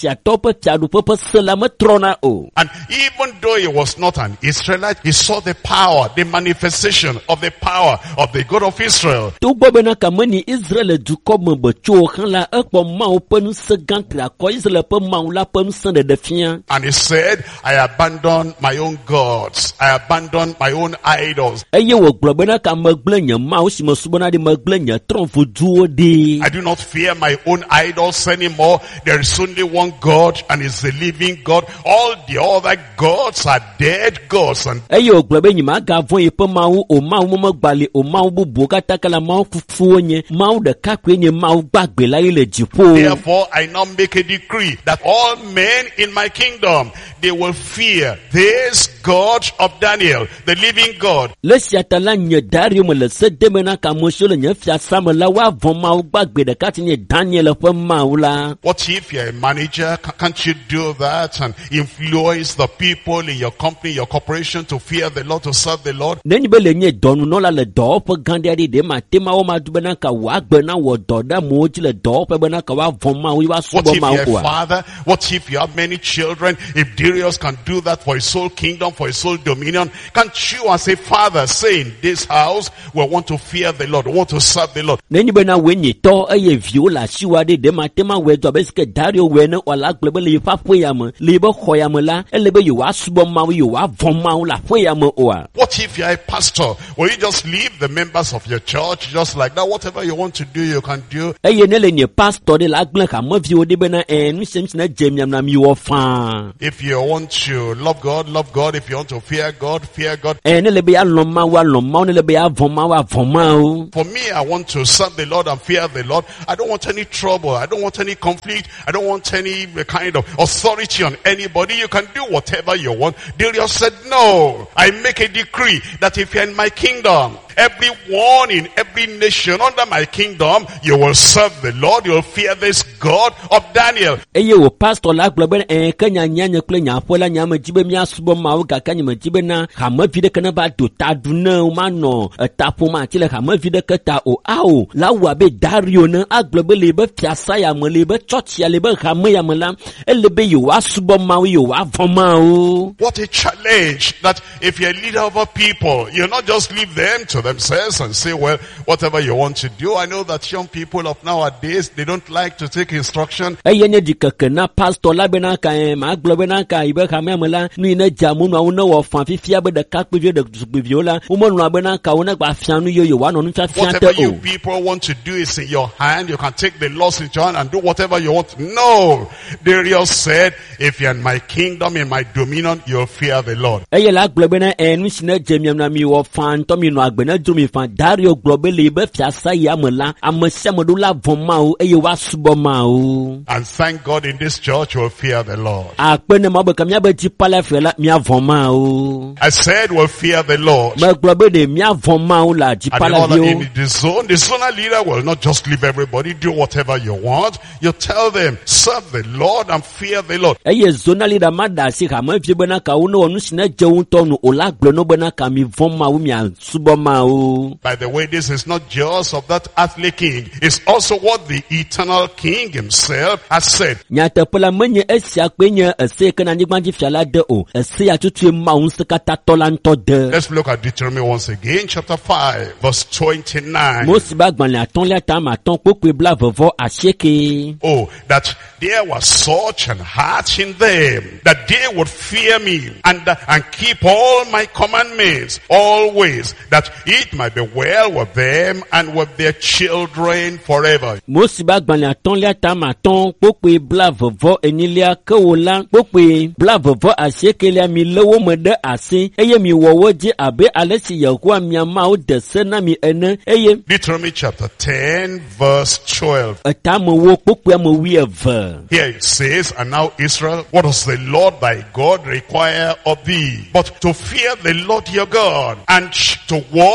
Persiatɔ ƒe fiaɖuƒe ƒe se la metrɔna o. And even though he was not an Israelite, he saw the power, the manifestation of the power of the God of Israel. Togbɔ bena kame ni Israel dukɔ me be tso xã la, ekpɔ Mawu ƒe ŋusẽ gã triakɔ Israel ƒe Mawu la ƒe ŋusẽ ɖeɖe fia. And he said, I abandoned my own gods. I abandoned my own idols. Eye wògblɔ bena ka megblẽ nye Mawu si mesubɔna ɖi, megblẽ nye trɔ̃vuduwo ɖi. I do not fear my own idols anymore. There is only one God, and it's the living God. All the other gods are dead gods. And Eye wògblɔ be nyemagavɔ̃ yeƒe Mawu o, Mawu megbali o, Mawu bubuwo katã ke le Mawu fufuwo nye, Mawu ɖeka koe nye Mawu gbagbe la ye le dziƒo. therefore, I now make a decree that all men in my kingdom, they will fear this God of Daniel, the living God. Le sia ta la nye Dario me le se dem na ka ame siwo le nye fiasã me la woavɔ̃ Mawu gbagbe ɖeka si nye Daniel ƒe Mawu la. What if you're a manager? Ca- Can't you do that and influence the people in your company, your corporation to fear the Lord, to serve the Lord? Nenye be le nye dɔnunɔla le dɔwɔƒe gã ɖe aɖe ɖe mate Mawu madu bena ka wòagbe na wɔ dɔ ɖe amewo dzi le dɔwɔƒe bena ka woavɔ̃ Mawu, What woasubɔ if Mawu you're a koa. father? What if you have many children? If Darius can do that for his whole kingdom, for his whole dominion, can't you as a father say, in this house, we want to fear the Lord, we want to serve the Lord? Nenye bena woe nye tɔ eye viwo le asiwò aɖe ɖe mate ma wɔe dɔ abe si ke Dario wɔe ne wòala gblɔ be le yeƒe aƒe ya me, le yeƒe xɔ ya me la, ele be yewoasubɔ Mawu, yewoavɔ̃ Mawu le aƒe ya me oa. What if you're a pastor? Will you just leave the members of your church just like that? Whatever you want to do, you can do. Eye ne le nye pastor ɖe la agblẽ hameviwo ɖe bena eh nu sia nu si ne dze miam na miwɔ fãa. If you want to love God, love God. If you want to fear God, fear God. Eh ne le be alɔ̃ Mawu, alɔ̃ Mawu, ne le be avɔ̃ Mawu, avɔ̃ Mawu. For me, I want to serve the Lord and fear the Lord. I don't want any trouble. I don't want any conflict. I don't want any kind of authority on anybody. You can do whatever you want. Darius said, no. I make a decree that if you're in my kingdom, everyone in every nation under my kingdom, you will serve the Lord. You will fear this God of Daniel. Eye wo pastor la gblɔ be eh ke nyanyanya kple nyaƒe la nyame dzi be míasubɔ Mawu, gake nye medzi be na hamevi ɖeke ne va do ta ɖu ne womanɔ eta ƒom ati le hamevi ɖeke ta o. Ao la wu abe Dario ne agblɔ be le yebe fiasã ya me, le yebe tsɔtsi ya, le yebe hame ya me la, ele be yewoasubɔ Mawu, yewoavɔ̃ Mawu. What a challenge that if you're a leader over people, you not just leave them to themselves and say, well, whatever you want to do. I know that young people of nowadays, they don't like to take instruction. Eye nye dzikeke na pastor la bena ka eh ma gblɔ bena ka yibe hame me la, nu yi ne dza mu nua wo ne wɔ fã fifia be ɖekakpuiviwo ɖetugbiviwo la, womenɔa bena ka wo ne gba fia nu yeyo woanɔ nu fiafia Whatever te you o. people want to do is in your hand. You can take the laws into your hand and do whatever you want. No. Darius said, if you're in my kingdom, in my dominion, you'll fear the Lord. Eye la gblɔ bena eh nu si ne dze miam na mi wɔ fã ŋutɔ mi nɔ agbe ne dzro mi fã. Dario gblɔ be le yibe fiasã ya me la, ame sia ame ɖo la vɔ̃ Mawu eye woasubɔ Mawu. And thank God in this church, you'll fear the Lord. Akpe ne Mawu be ka míabe dzikpɔla fia la míavɔ̃ Mawu. I said, we'll fear the Lord. Megblɔ be ɖe míavɔ̃ Mawu le And in, dzikpɔla all, in viwo. the zone, the zonal leader will not just leave everybody, do whatever you want. You tell them, serve the Lord and fear the Lord. Eye zonali ɖe ma ɖe asi hamevi bena ka wo ne wɔ nu si ne dze wo ŋutɔ nu o la gblɔ no bena ka mi vɔ̃ Mawu, miasubɔ Mawu. By the way, this is not just of that earthly king. It's also what the eternal king himself has said. Nyateƒe la menye esia kpe nye ese yi ke na anyigbadzifiala de o. Ese ya tutue Mawu ŋusẽ katã tɔ la ŋutɔ de. Let's look at Deuteronomy once again, chapter five, verse twenty-nine. Mose be agbalẽ atɔ̃lia tame atɔ̃ kpokpoe blaeve-vɔ asieke. Oh, that there was such an heart in them that they would fear me and, uh, and keep all my commandments always, that it might be well with them and with their children forever. Mose be agbalẽ atɔ̃lia tame atɔ̃ kpokpoe blaeve-vɔ enyilia ke wo la kpokpoe blaeve-vɔ asiekelia mi lé wo me ɖe asi eye mi wɔ wo dzi abe ale si Yehowa mia Mawu de se na mi ene eye Deuteronomy chapter ten, verse twelve. etame wo kpokpoea me wuieve. Here it says, and now Israel, what does the Lord thy God require of thee? But to fear the Lord your God, and to walk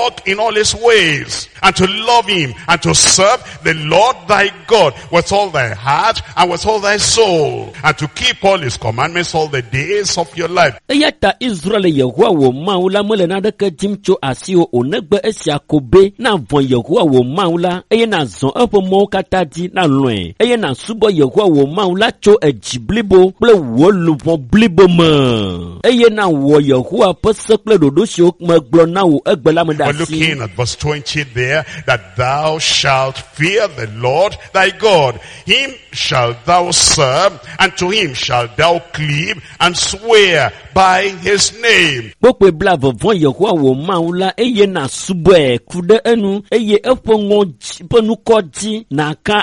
walk in all his ways, and to love him, and to serve the Lord thy God with all thy heart and with all thy soul, and to keep all his commandments all the days of your life. Eyata Israel Yehowa wo maula mole na deke jimcho asio onegbe esia kobe na von Yehowa wo maula eye na zon epo mo kataji na loin eye na subo Yehowa wo maula cho ejiblibo ple wo lupon blibo mo eye na wo Yehowa pese ple dodo sio meglo na wo egbela me da si. We're looking at verse twenty there, that thou shalt fear the Lord thy God, him shalt thou serve, and to him shalt thou cleave and swear by his name. Bokwe blavo von Yehowa wo maula eye na subo e kude enu eye epo ngo ponu koji na ka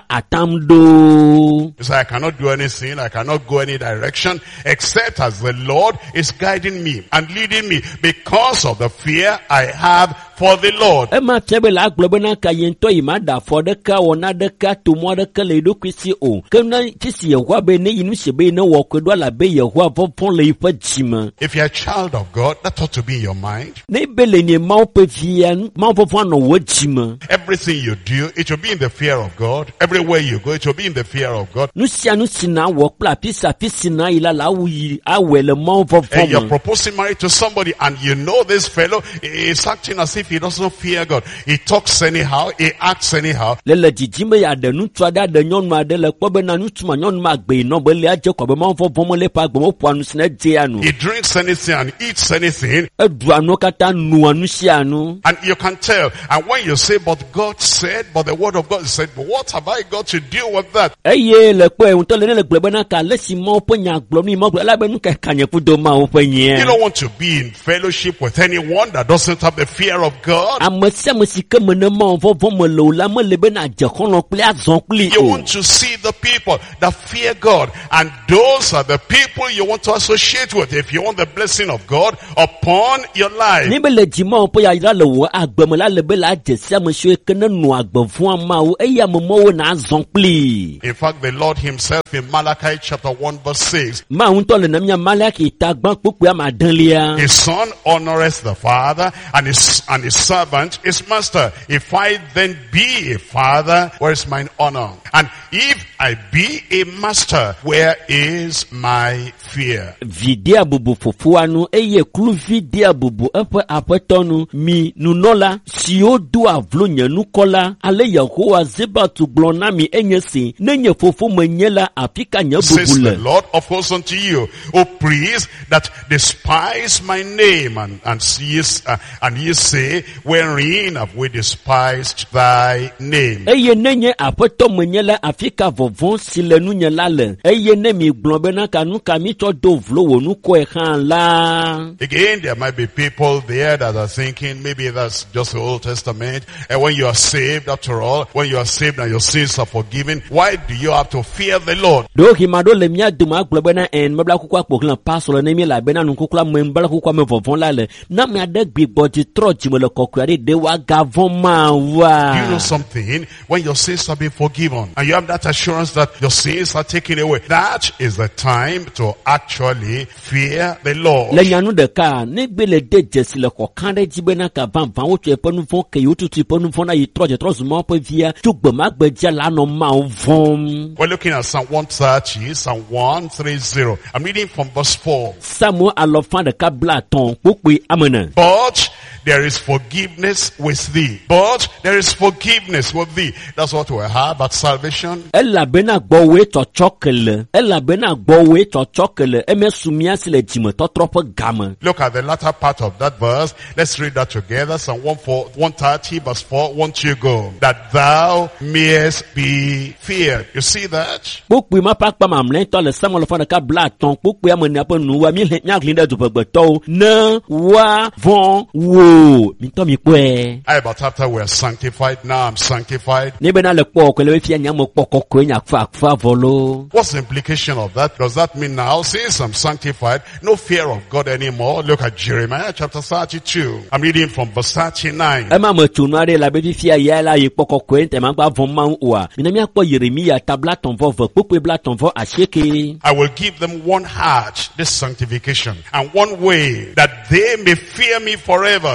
atamdo. So I cannot do anything, I cannot go any direction except as the Lord is guiding me and leading me, because of the fear I have for the Lord. Ema tebe la globe na ka yento imada for de ka wona de ka to mo de ka le do kwisi o. Kana kisi Yehowa be ne yinu shebe na wo kwedo la be Yehowa fofon le ifa jima. If you're a child of God, that ought to be in your mind. Ne bele ni ma pe fian ma fofon no wo jima. Everything you do, it will be in the fear of God. Everywhere you go, it will be in the fear of God. Nu sia nu sina wo pla pisa pisina ila la wi awele ma fofon. And you're proposing marriage to somebody, and you know this fellow is acting as if he doesn't fear God. He talks anyhow, he acts anyhow. Lele jijime ya de nu twada de nyon ma de le kpobe na nu tuma nyon ma gbe no be le aje ko be ma fofon mo le pa gbo mo po anu sina je anu. He drinks anything and eats anything. Edu anu kata nu anu si anu. And you can tell. And when you say, but God said, but the word of God said, but what have I got to do with that? Eye le pe un to le le gbe na ka le si mo po nya gbo ni mo gbe la be nu ke kanye fu do ma o pe yen. You don't want to be in fellowship with anyone that doesn't have the fear of God. Amese mo si ke me na mo fofon mo lo la mo le be na je kon lo ple azon ple You o. want to see the people that fear God, and those are the people you want to associate with if you want the blessing of God upon your life. Ni be le ji mo po ya ira le wo agbe mo la le be la je sia mo so ke na nu agbe fun ma o eya mo mo na azon ple. In fact, the Lord himself in Malachi chapter one verse six, Ma un to le na mi Malaki ta gban popo ya ma dan lia. his son honoreth the father, and his and his servant his master. If I then be a father, where is mine honor? And if I be a master, where is my fear? Vidia bubu fofuanu eye klu vidia bubu epe apetonu mi nunola si o do avlo nyanu kola ale Yehowa zeba tu glona mi enyesi nenye fofu menyela apika nya Says the bubule. Lord of hosts unto you, O priests that despise my name, and and ye uh, and ye say, wherein have we despised thy name? Eye nenye apeto menyela afika vovon silenu nyela le eye ne mi glombe na kanu kami to do vlo wonu ko e kan la. Again, there might be people there that are thinking maybe that's just the Old Testament. And when you are saved, after all, when you are saved and your sins are forgiven, why do you have to fear the Lord? Do himado le mia duma glombe na en mabla kukwa poklan pasolo ne mi la bena nu kukla membala kukwa me vovon la le na mi ade gbi body troji mo le kokwari de wa gavon ma wa. You know something? When your sins have been forgiven and you have that assurance that your sins are taken away, that is the time to actually fear the Lord. Le nyanu de ka ne gbe le de jesi le ko kan de jibe na ka van van wo tue ponu fon ke yo tutu ponu fon na yi troje trozu mo pe via tu gbe ma gbe ja la no ma vom. We're looking at Psalm one thirty, Psalm one thirty. I'm reading from verse four. Samuel alofan de ka bla ton pope amana. But there is forgiveness with thee. But there is forgiveness with thee. That's what we have at salvation. Ella bena gbowe to chokele. Ella bena gbowe to chokele. Eme sumia sile jime to trope gama. Look at the latter part of that verse. Let's read that together. Psalm one thirty verse four. One, two, go. That thou mayest be feared. You see that? Pope ma pak pa mamlen to le Samuel alofan de ka bla ton pope amana apo nu wa mi nya glinde du pegbe to na wa von wo. Mi to mi pe. I but after we're sanctified, now I'm sanctified. Ni bena le po ko le fi anya mo po ko nya fa fa volo. What's the implication of that? Does that mean now, since I'm sanctified, no fear of God anymore? Look at Jeremiah chapter thirty-two. I'm reading from verse thirty-nine. E ma mo tunu are la be fi ya la ye po ko ko ente ma gba von ma wa. Mi na mi apo Jeremia tabla ton vo vo pope bla ton vo aseke. I will give them one heart, this sanctification, and one way, that they may fear me forever,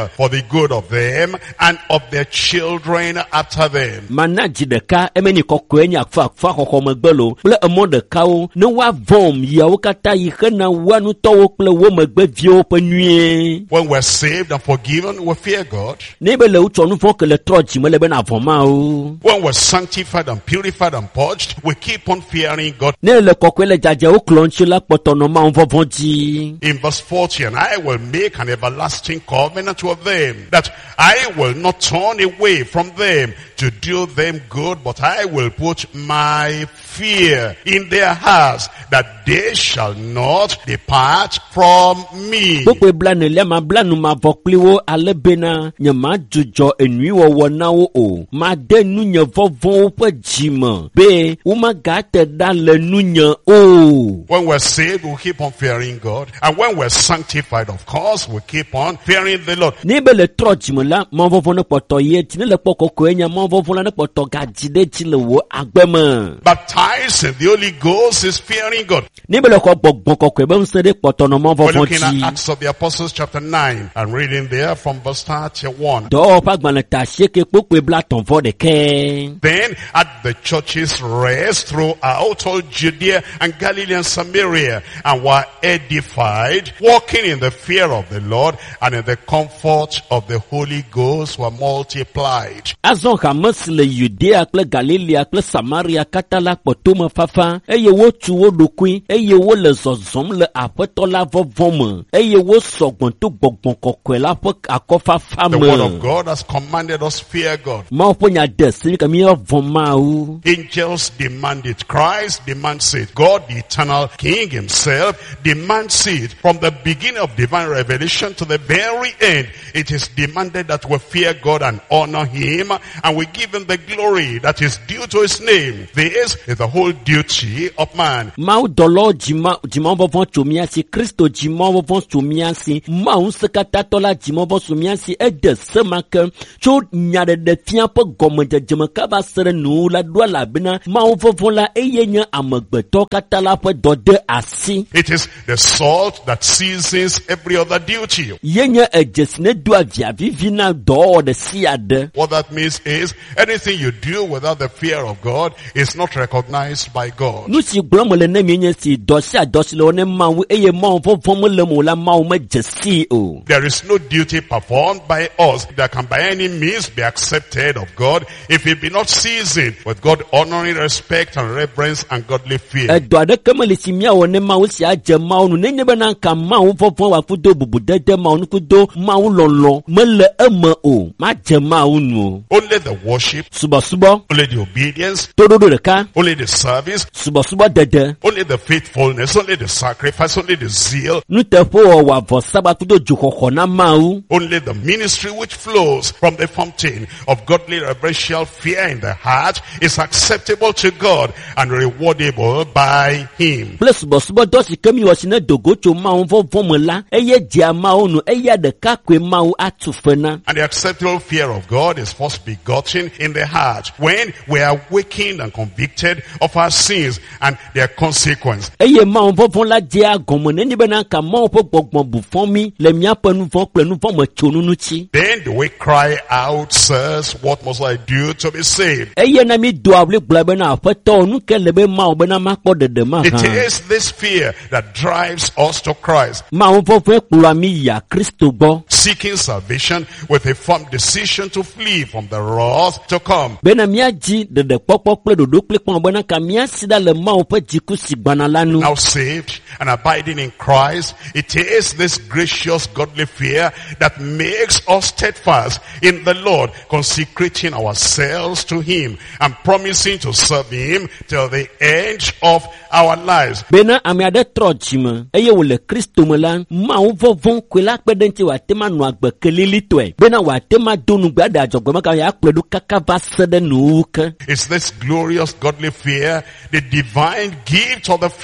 for the good of them and of their children after them. Mana jideka emeni kokwe nya fa fa kokko megbelo ple emo deka o ne wa vom yawo kata yi khana wanu towo ple wo megbe vio pe nue. When we're saved and forgiven, we fear God. Ne be le utonu fon ke le troji me le be na voma o. When we're sanctified and purified and purged, we keep on fearing God. Ne le kokwe le jaje o klonchi la potono ma on vovonji. In verse forty, and I will make an everlasting covenant with them, that I will not turn away from them to do them good, but I will put my fear in their hearts, that they shall not depart from me. Bokwe blane le ma blanu ma vokpliwo ale bena nye ma jujo enui wo wona wo o. Ma de nu nye vovon pe jima. Be u ma gate da le nu nye o. When we're saved, we keep on fearing God. And when we're sanctified, of course, we keep on fearing the Lord. Ni be le tro jima la ma vovon ne poto ye ti ne le poko ko enya ma vovon la ne poto ga jide ti le wo agbema. Baptized in the Holy Ghost is fearing God. Ni be le ko gbogbo kokwe be nse de poto no ma We're vovon looking at ti. Acts of the Apostles chapter nine and reading there from verse thirty-one. Do pa gbana ta sheke pokwe bla ton vo de ke. Then at the churches rest throughout all Judea and Galilee and Samaria, and were edified, walking in the fear of the Lord, and in the comfort of the Holy Ghost were multiplied. Azon hamas le Judea kle Galilea kle Samaria katala potoma fafa eye wo tu wo dokui eye wo le zozom le apeto la vovom eye wo sogbon to gbogbon kokwe la po akofa fam. The word of God has commanded us fear God. Ma po nya de se ka mi voma u. Angels demand it. Christ demands it. God, the eternal King himself, demands it. From the beginning of divine revelation to the very end, it is demanded that we fear God and honor him, and we give him the glory that is due to his name. This is the whole duty of man. Ma u dolo jima jima vovon chumiasi Kristo jima vovon chumiasi ma un sekata tola jima vovon chumiasi e de semaka cho nyade de fian po gomo jema ka ba sere nu la do la bina ma u vovon la eye nya amagbeto katala po do de asi. It is the salt that seasons every other duty. Yenya ejesne do avia vivina do de siade. What that means is anything you do without the fear of God is not recognized by God. Nu si glomo le ne mienya si do sia do si lo ne ma wu eye ma vovon mo le mo la ma wu ma jesi o. There is no duty performed by us that can by any means be accepted of God if it be not seasoned with God honoring respect and reverence and godly fear. E do ade kemele si mia wo ne ma wu si aje ma wu ne nyebe na nka ma wu vovon wa fudo bubu dede ma wu kudo ma wu lolo me le eme o ma je ma wu nu. Only the worship, Subo subo only the obedience, todo de ka only the service, subo subo dede only the faithfulness, only the sacrifice, only the zeal, nu te po wa vo saba kudo jukoko na ma wu. only the ministry which flows from the fountain of godly reverential fear in the heart is acceptable to God and rewardable by him. Plus subo subo do si kemi wo si ne dogo cho ma wu vovon mo la eye dia ma wu nu eye de ka kwe ma wu atufena. And the acceptable fear of God is first begotten in the heart when we are awakened and convicted of our sins and their consequence. Eye ma wu vovon la je agomo ne nyebe na nka ma wu po gbogbon bu fon mi le mia panu fon plenu fon mo chonu nu chi. Then do we cry out, sirs, what must I do to be saved? Eye na mi do awle gblebe na apeto nu ke lebe ma wu be na ma po dede ma It kan. is this fear that drives us to Christ, Ma wu vovon kura mi ya Kristo gbo. seeking salvation with a firm decision to flee from the wrath to come. Bena mia ji dede popo ple dodo ple pon be na ka mia sida le ma wu pe jiku si gbana lanu. Now saved and abiding in Christ, it is this gracious godly fear that makes us steadfast in the Lord, consecrating ourselves to him and promising to serve him till the end of our lives. Bena ami ade tro jima eye wo le Kristo me la ma wu vovon kwe la pe den ti wa te ma nu agbe kelili to e bena wa te ma donu gba da jogbe ma ka ya pledu kaka va sede nu ke. It's this glorious godly fear, the divine gift of the fear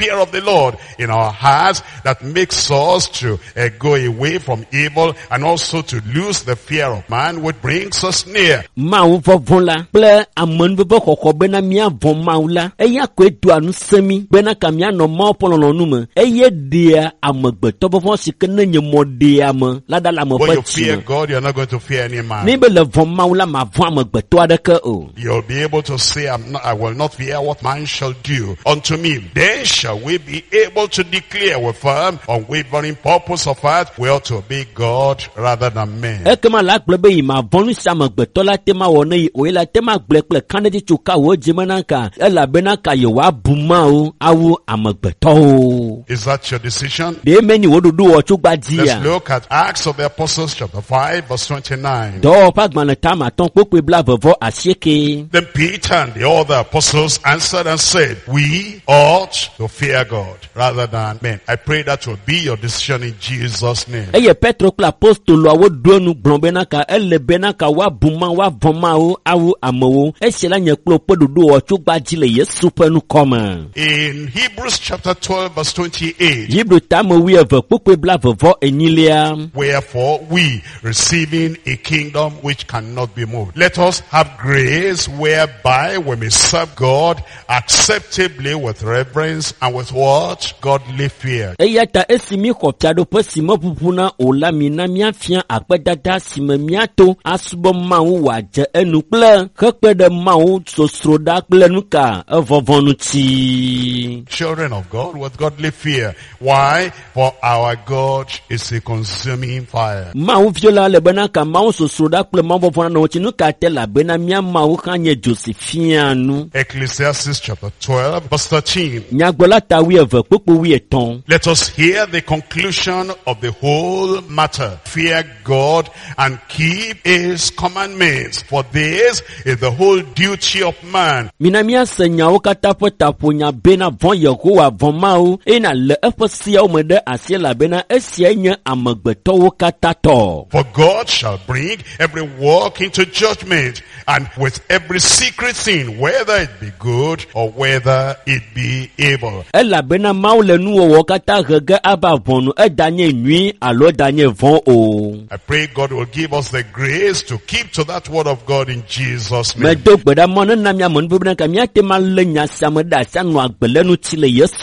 fear of the Lord in our hearts that makes us to uh, go away from evil and also to lose the fear of man, which brings us near. Mau vovonla ple amon bebo koko bena mia von maula eya ko edu anu semi bena kamia no mo polono nume eye dia amagbeto bofon sikene nyemo dia mo lada la mo When you pati fear God, you're not going to fear any man. ni be le von maula ma von amagbeto adeke o. You'll be able to say, I'm not, I will not fear what man shall do unto me. Then shall we be able to declare with firm, unwavering purpose of heart, we ought to obey God rather than men. Ekema la gblebe ma vonu sama gbeto la tema wona o la tema gble kanedi chuka wo jimanaka ela benaka ye wa buma o awu amagbeto. Is that your decision? De meni wodudu wo chugba dia. Let's look at Acts of the Apostles chapter five verse twenty-nine. Do pagman tama ton pope bla vovo asieke. Then Peter and the other apostles answered and said, we ought to fear God rather than men. I pray that will be your decision in Jesus' name. Eye Petro kla apostolo awo donu blombenaka ele benaka wa buma wa voma o awu amowo esela nyeklo podudu wo chugba jile Yesu penu koma. In Hebrews chapter twelve verse twenty-eight. Hebrew tamo wi eve pope bla vovo enilia. Wherefore we, receiving a kingdom which cannot be moved, let us have grace whereby we may serve God acceptably with reverence and with what? Godly fear. Eyata esimi kopiado pesimo pupuna ola mina miafia akpedada sime miato asubo mau waje enukple kekpede mau sosroda kple nuka evovonu ti. Children of God with godly fear. Why? For our God is a consuming fire. Mau viola le benaka mau sosroda kple mau vovona no chinuka tela bena mia mau kanye Josephianu. Ecclesiastes chapter twelve verse thirteen. Nyagbola tawi eve popo wi eton. Let us hear the conclusion of the whole matter. Fear God and keep his commandments, for this is the whole duty of man. Minamia senya okata potapo nya bena von Yehowa von mau ina le efosia omede asiela bena esienya amagbeto okata to. For God shall bring every work into judgment, and with every secret thing, whether it be good or whether it be evil. Ela bena mau le nu okata rege aba vonu edanye nui alo danye von o. I pray God will give us the grace to keep to that word of God in Jesus' name. Medo gbeda mona na mia mon bibna kamia te malenya sameda sanwa gbelenu chile Yesu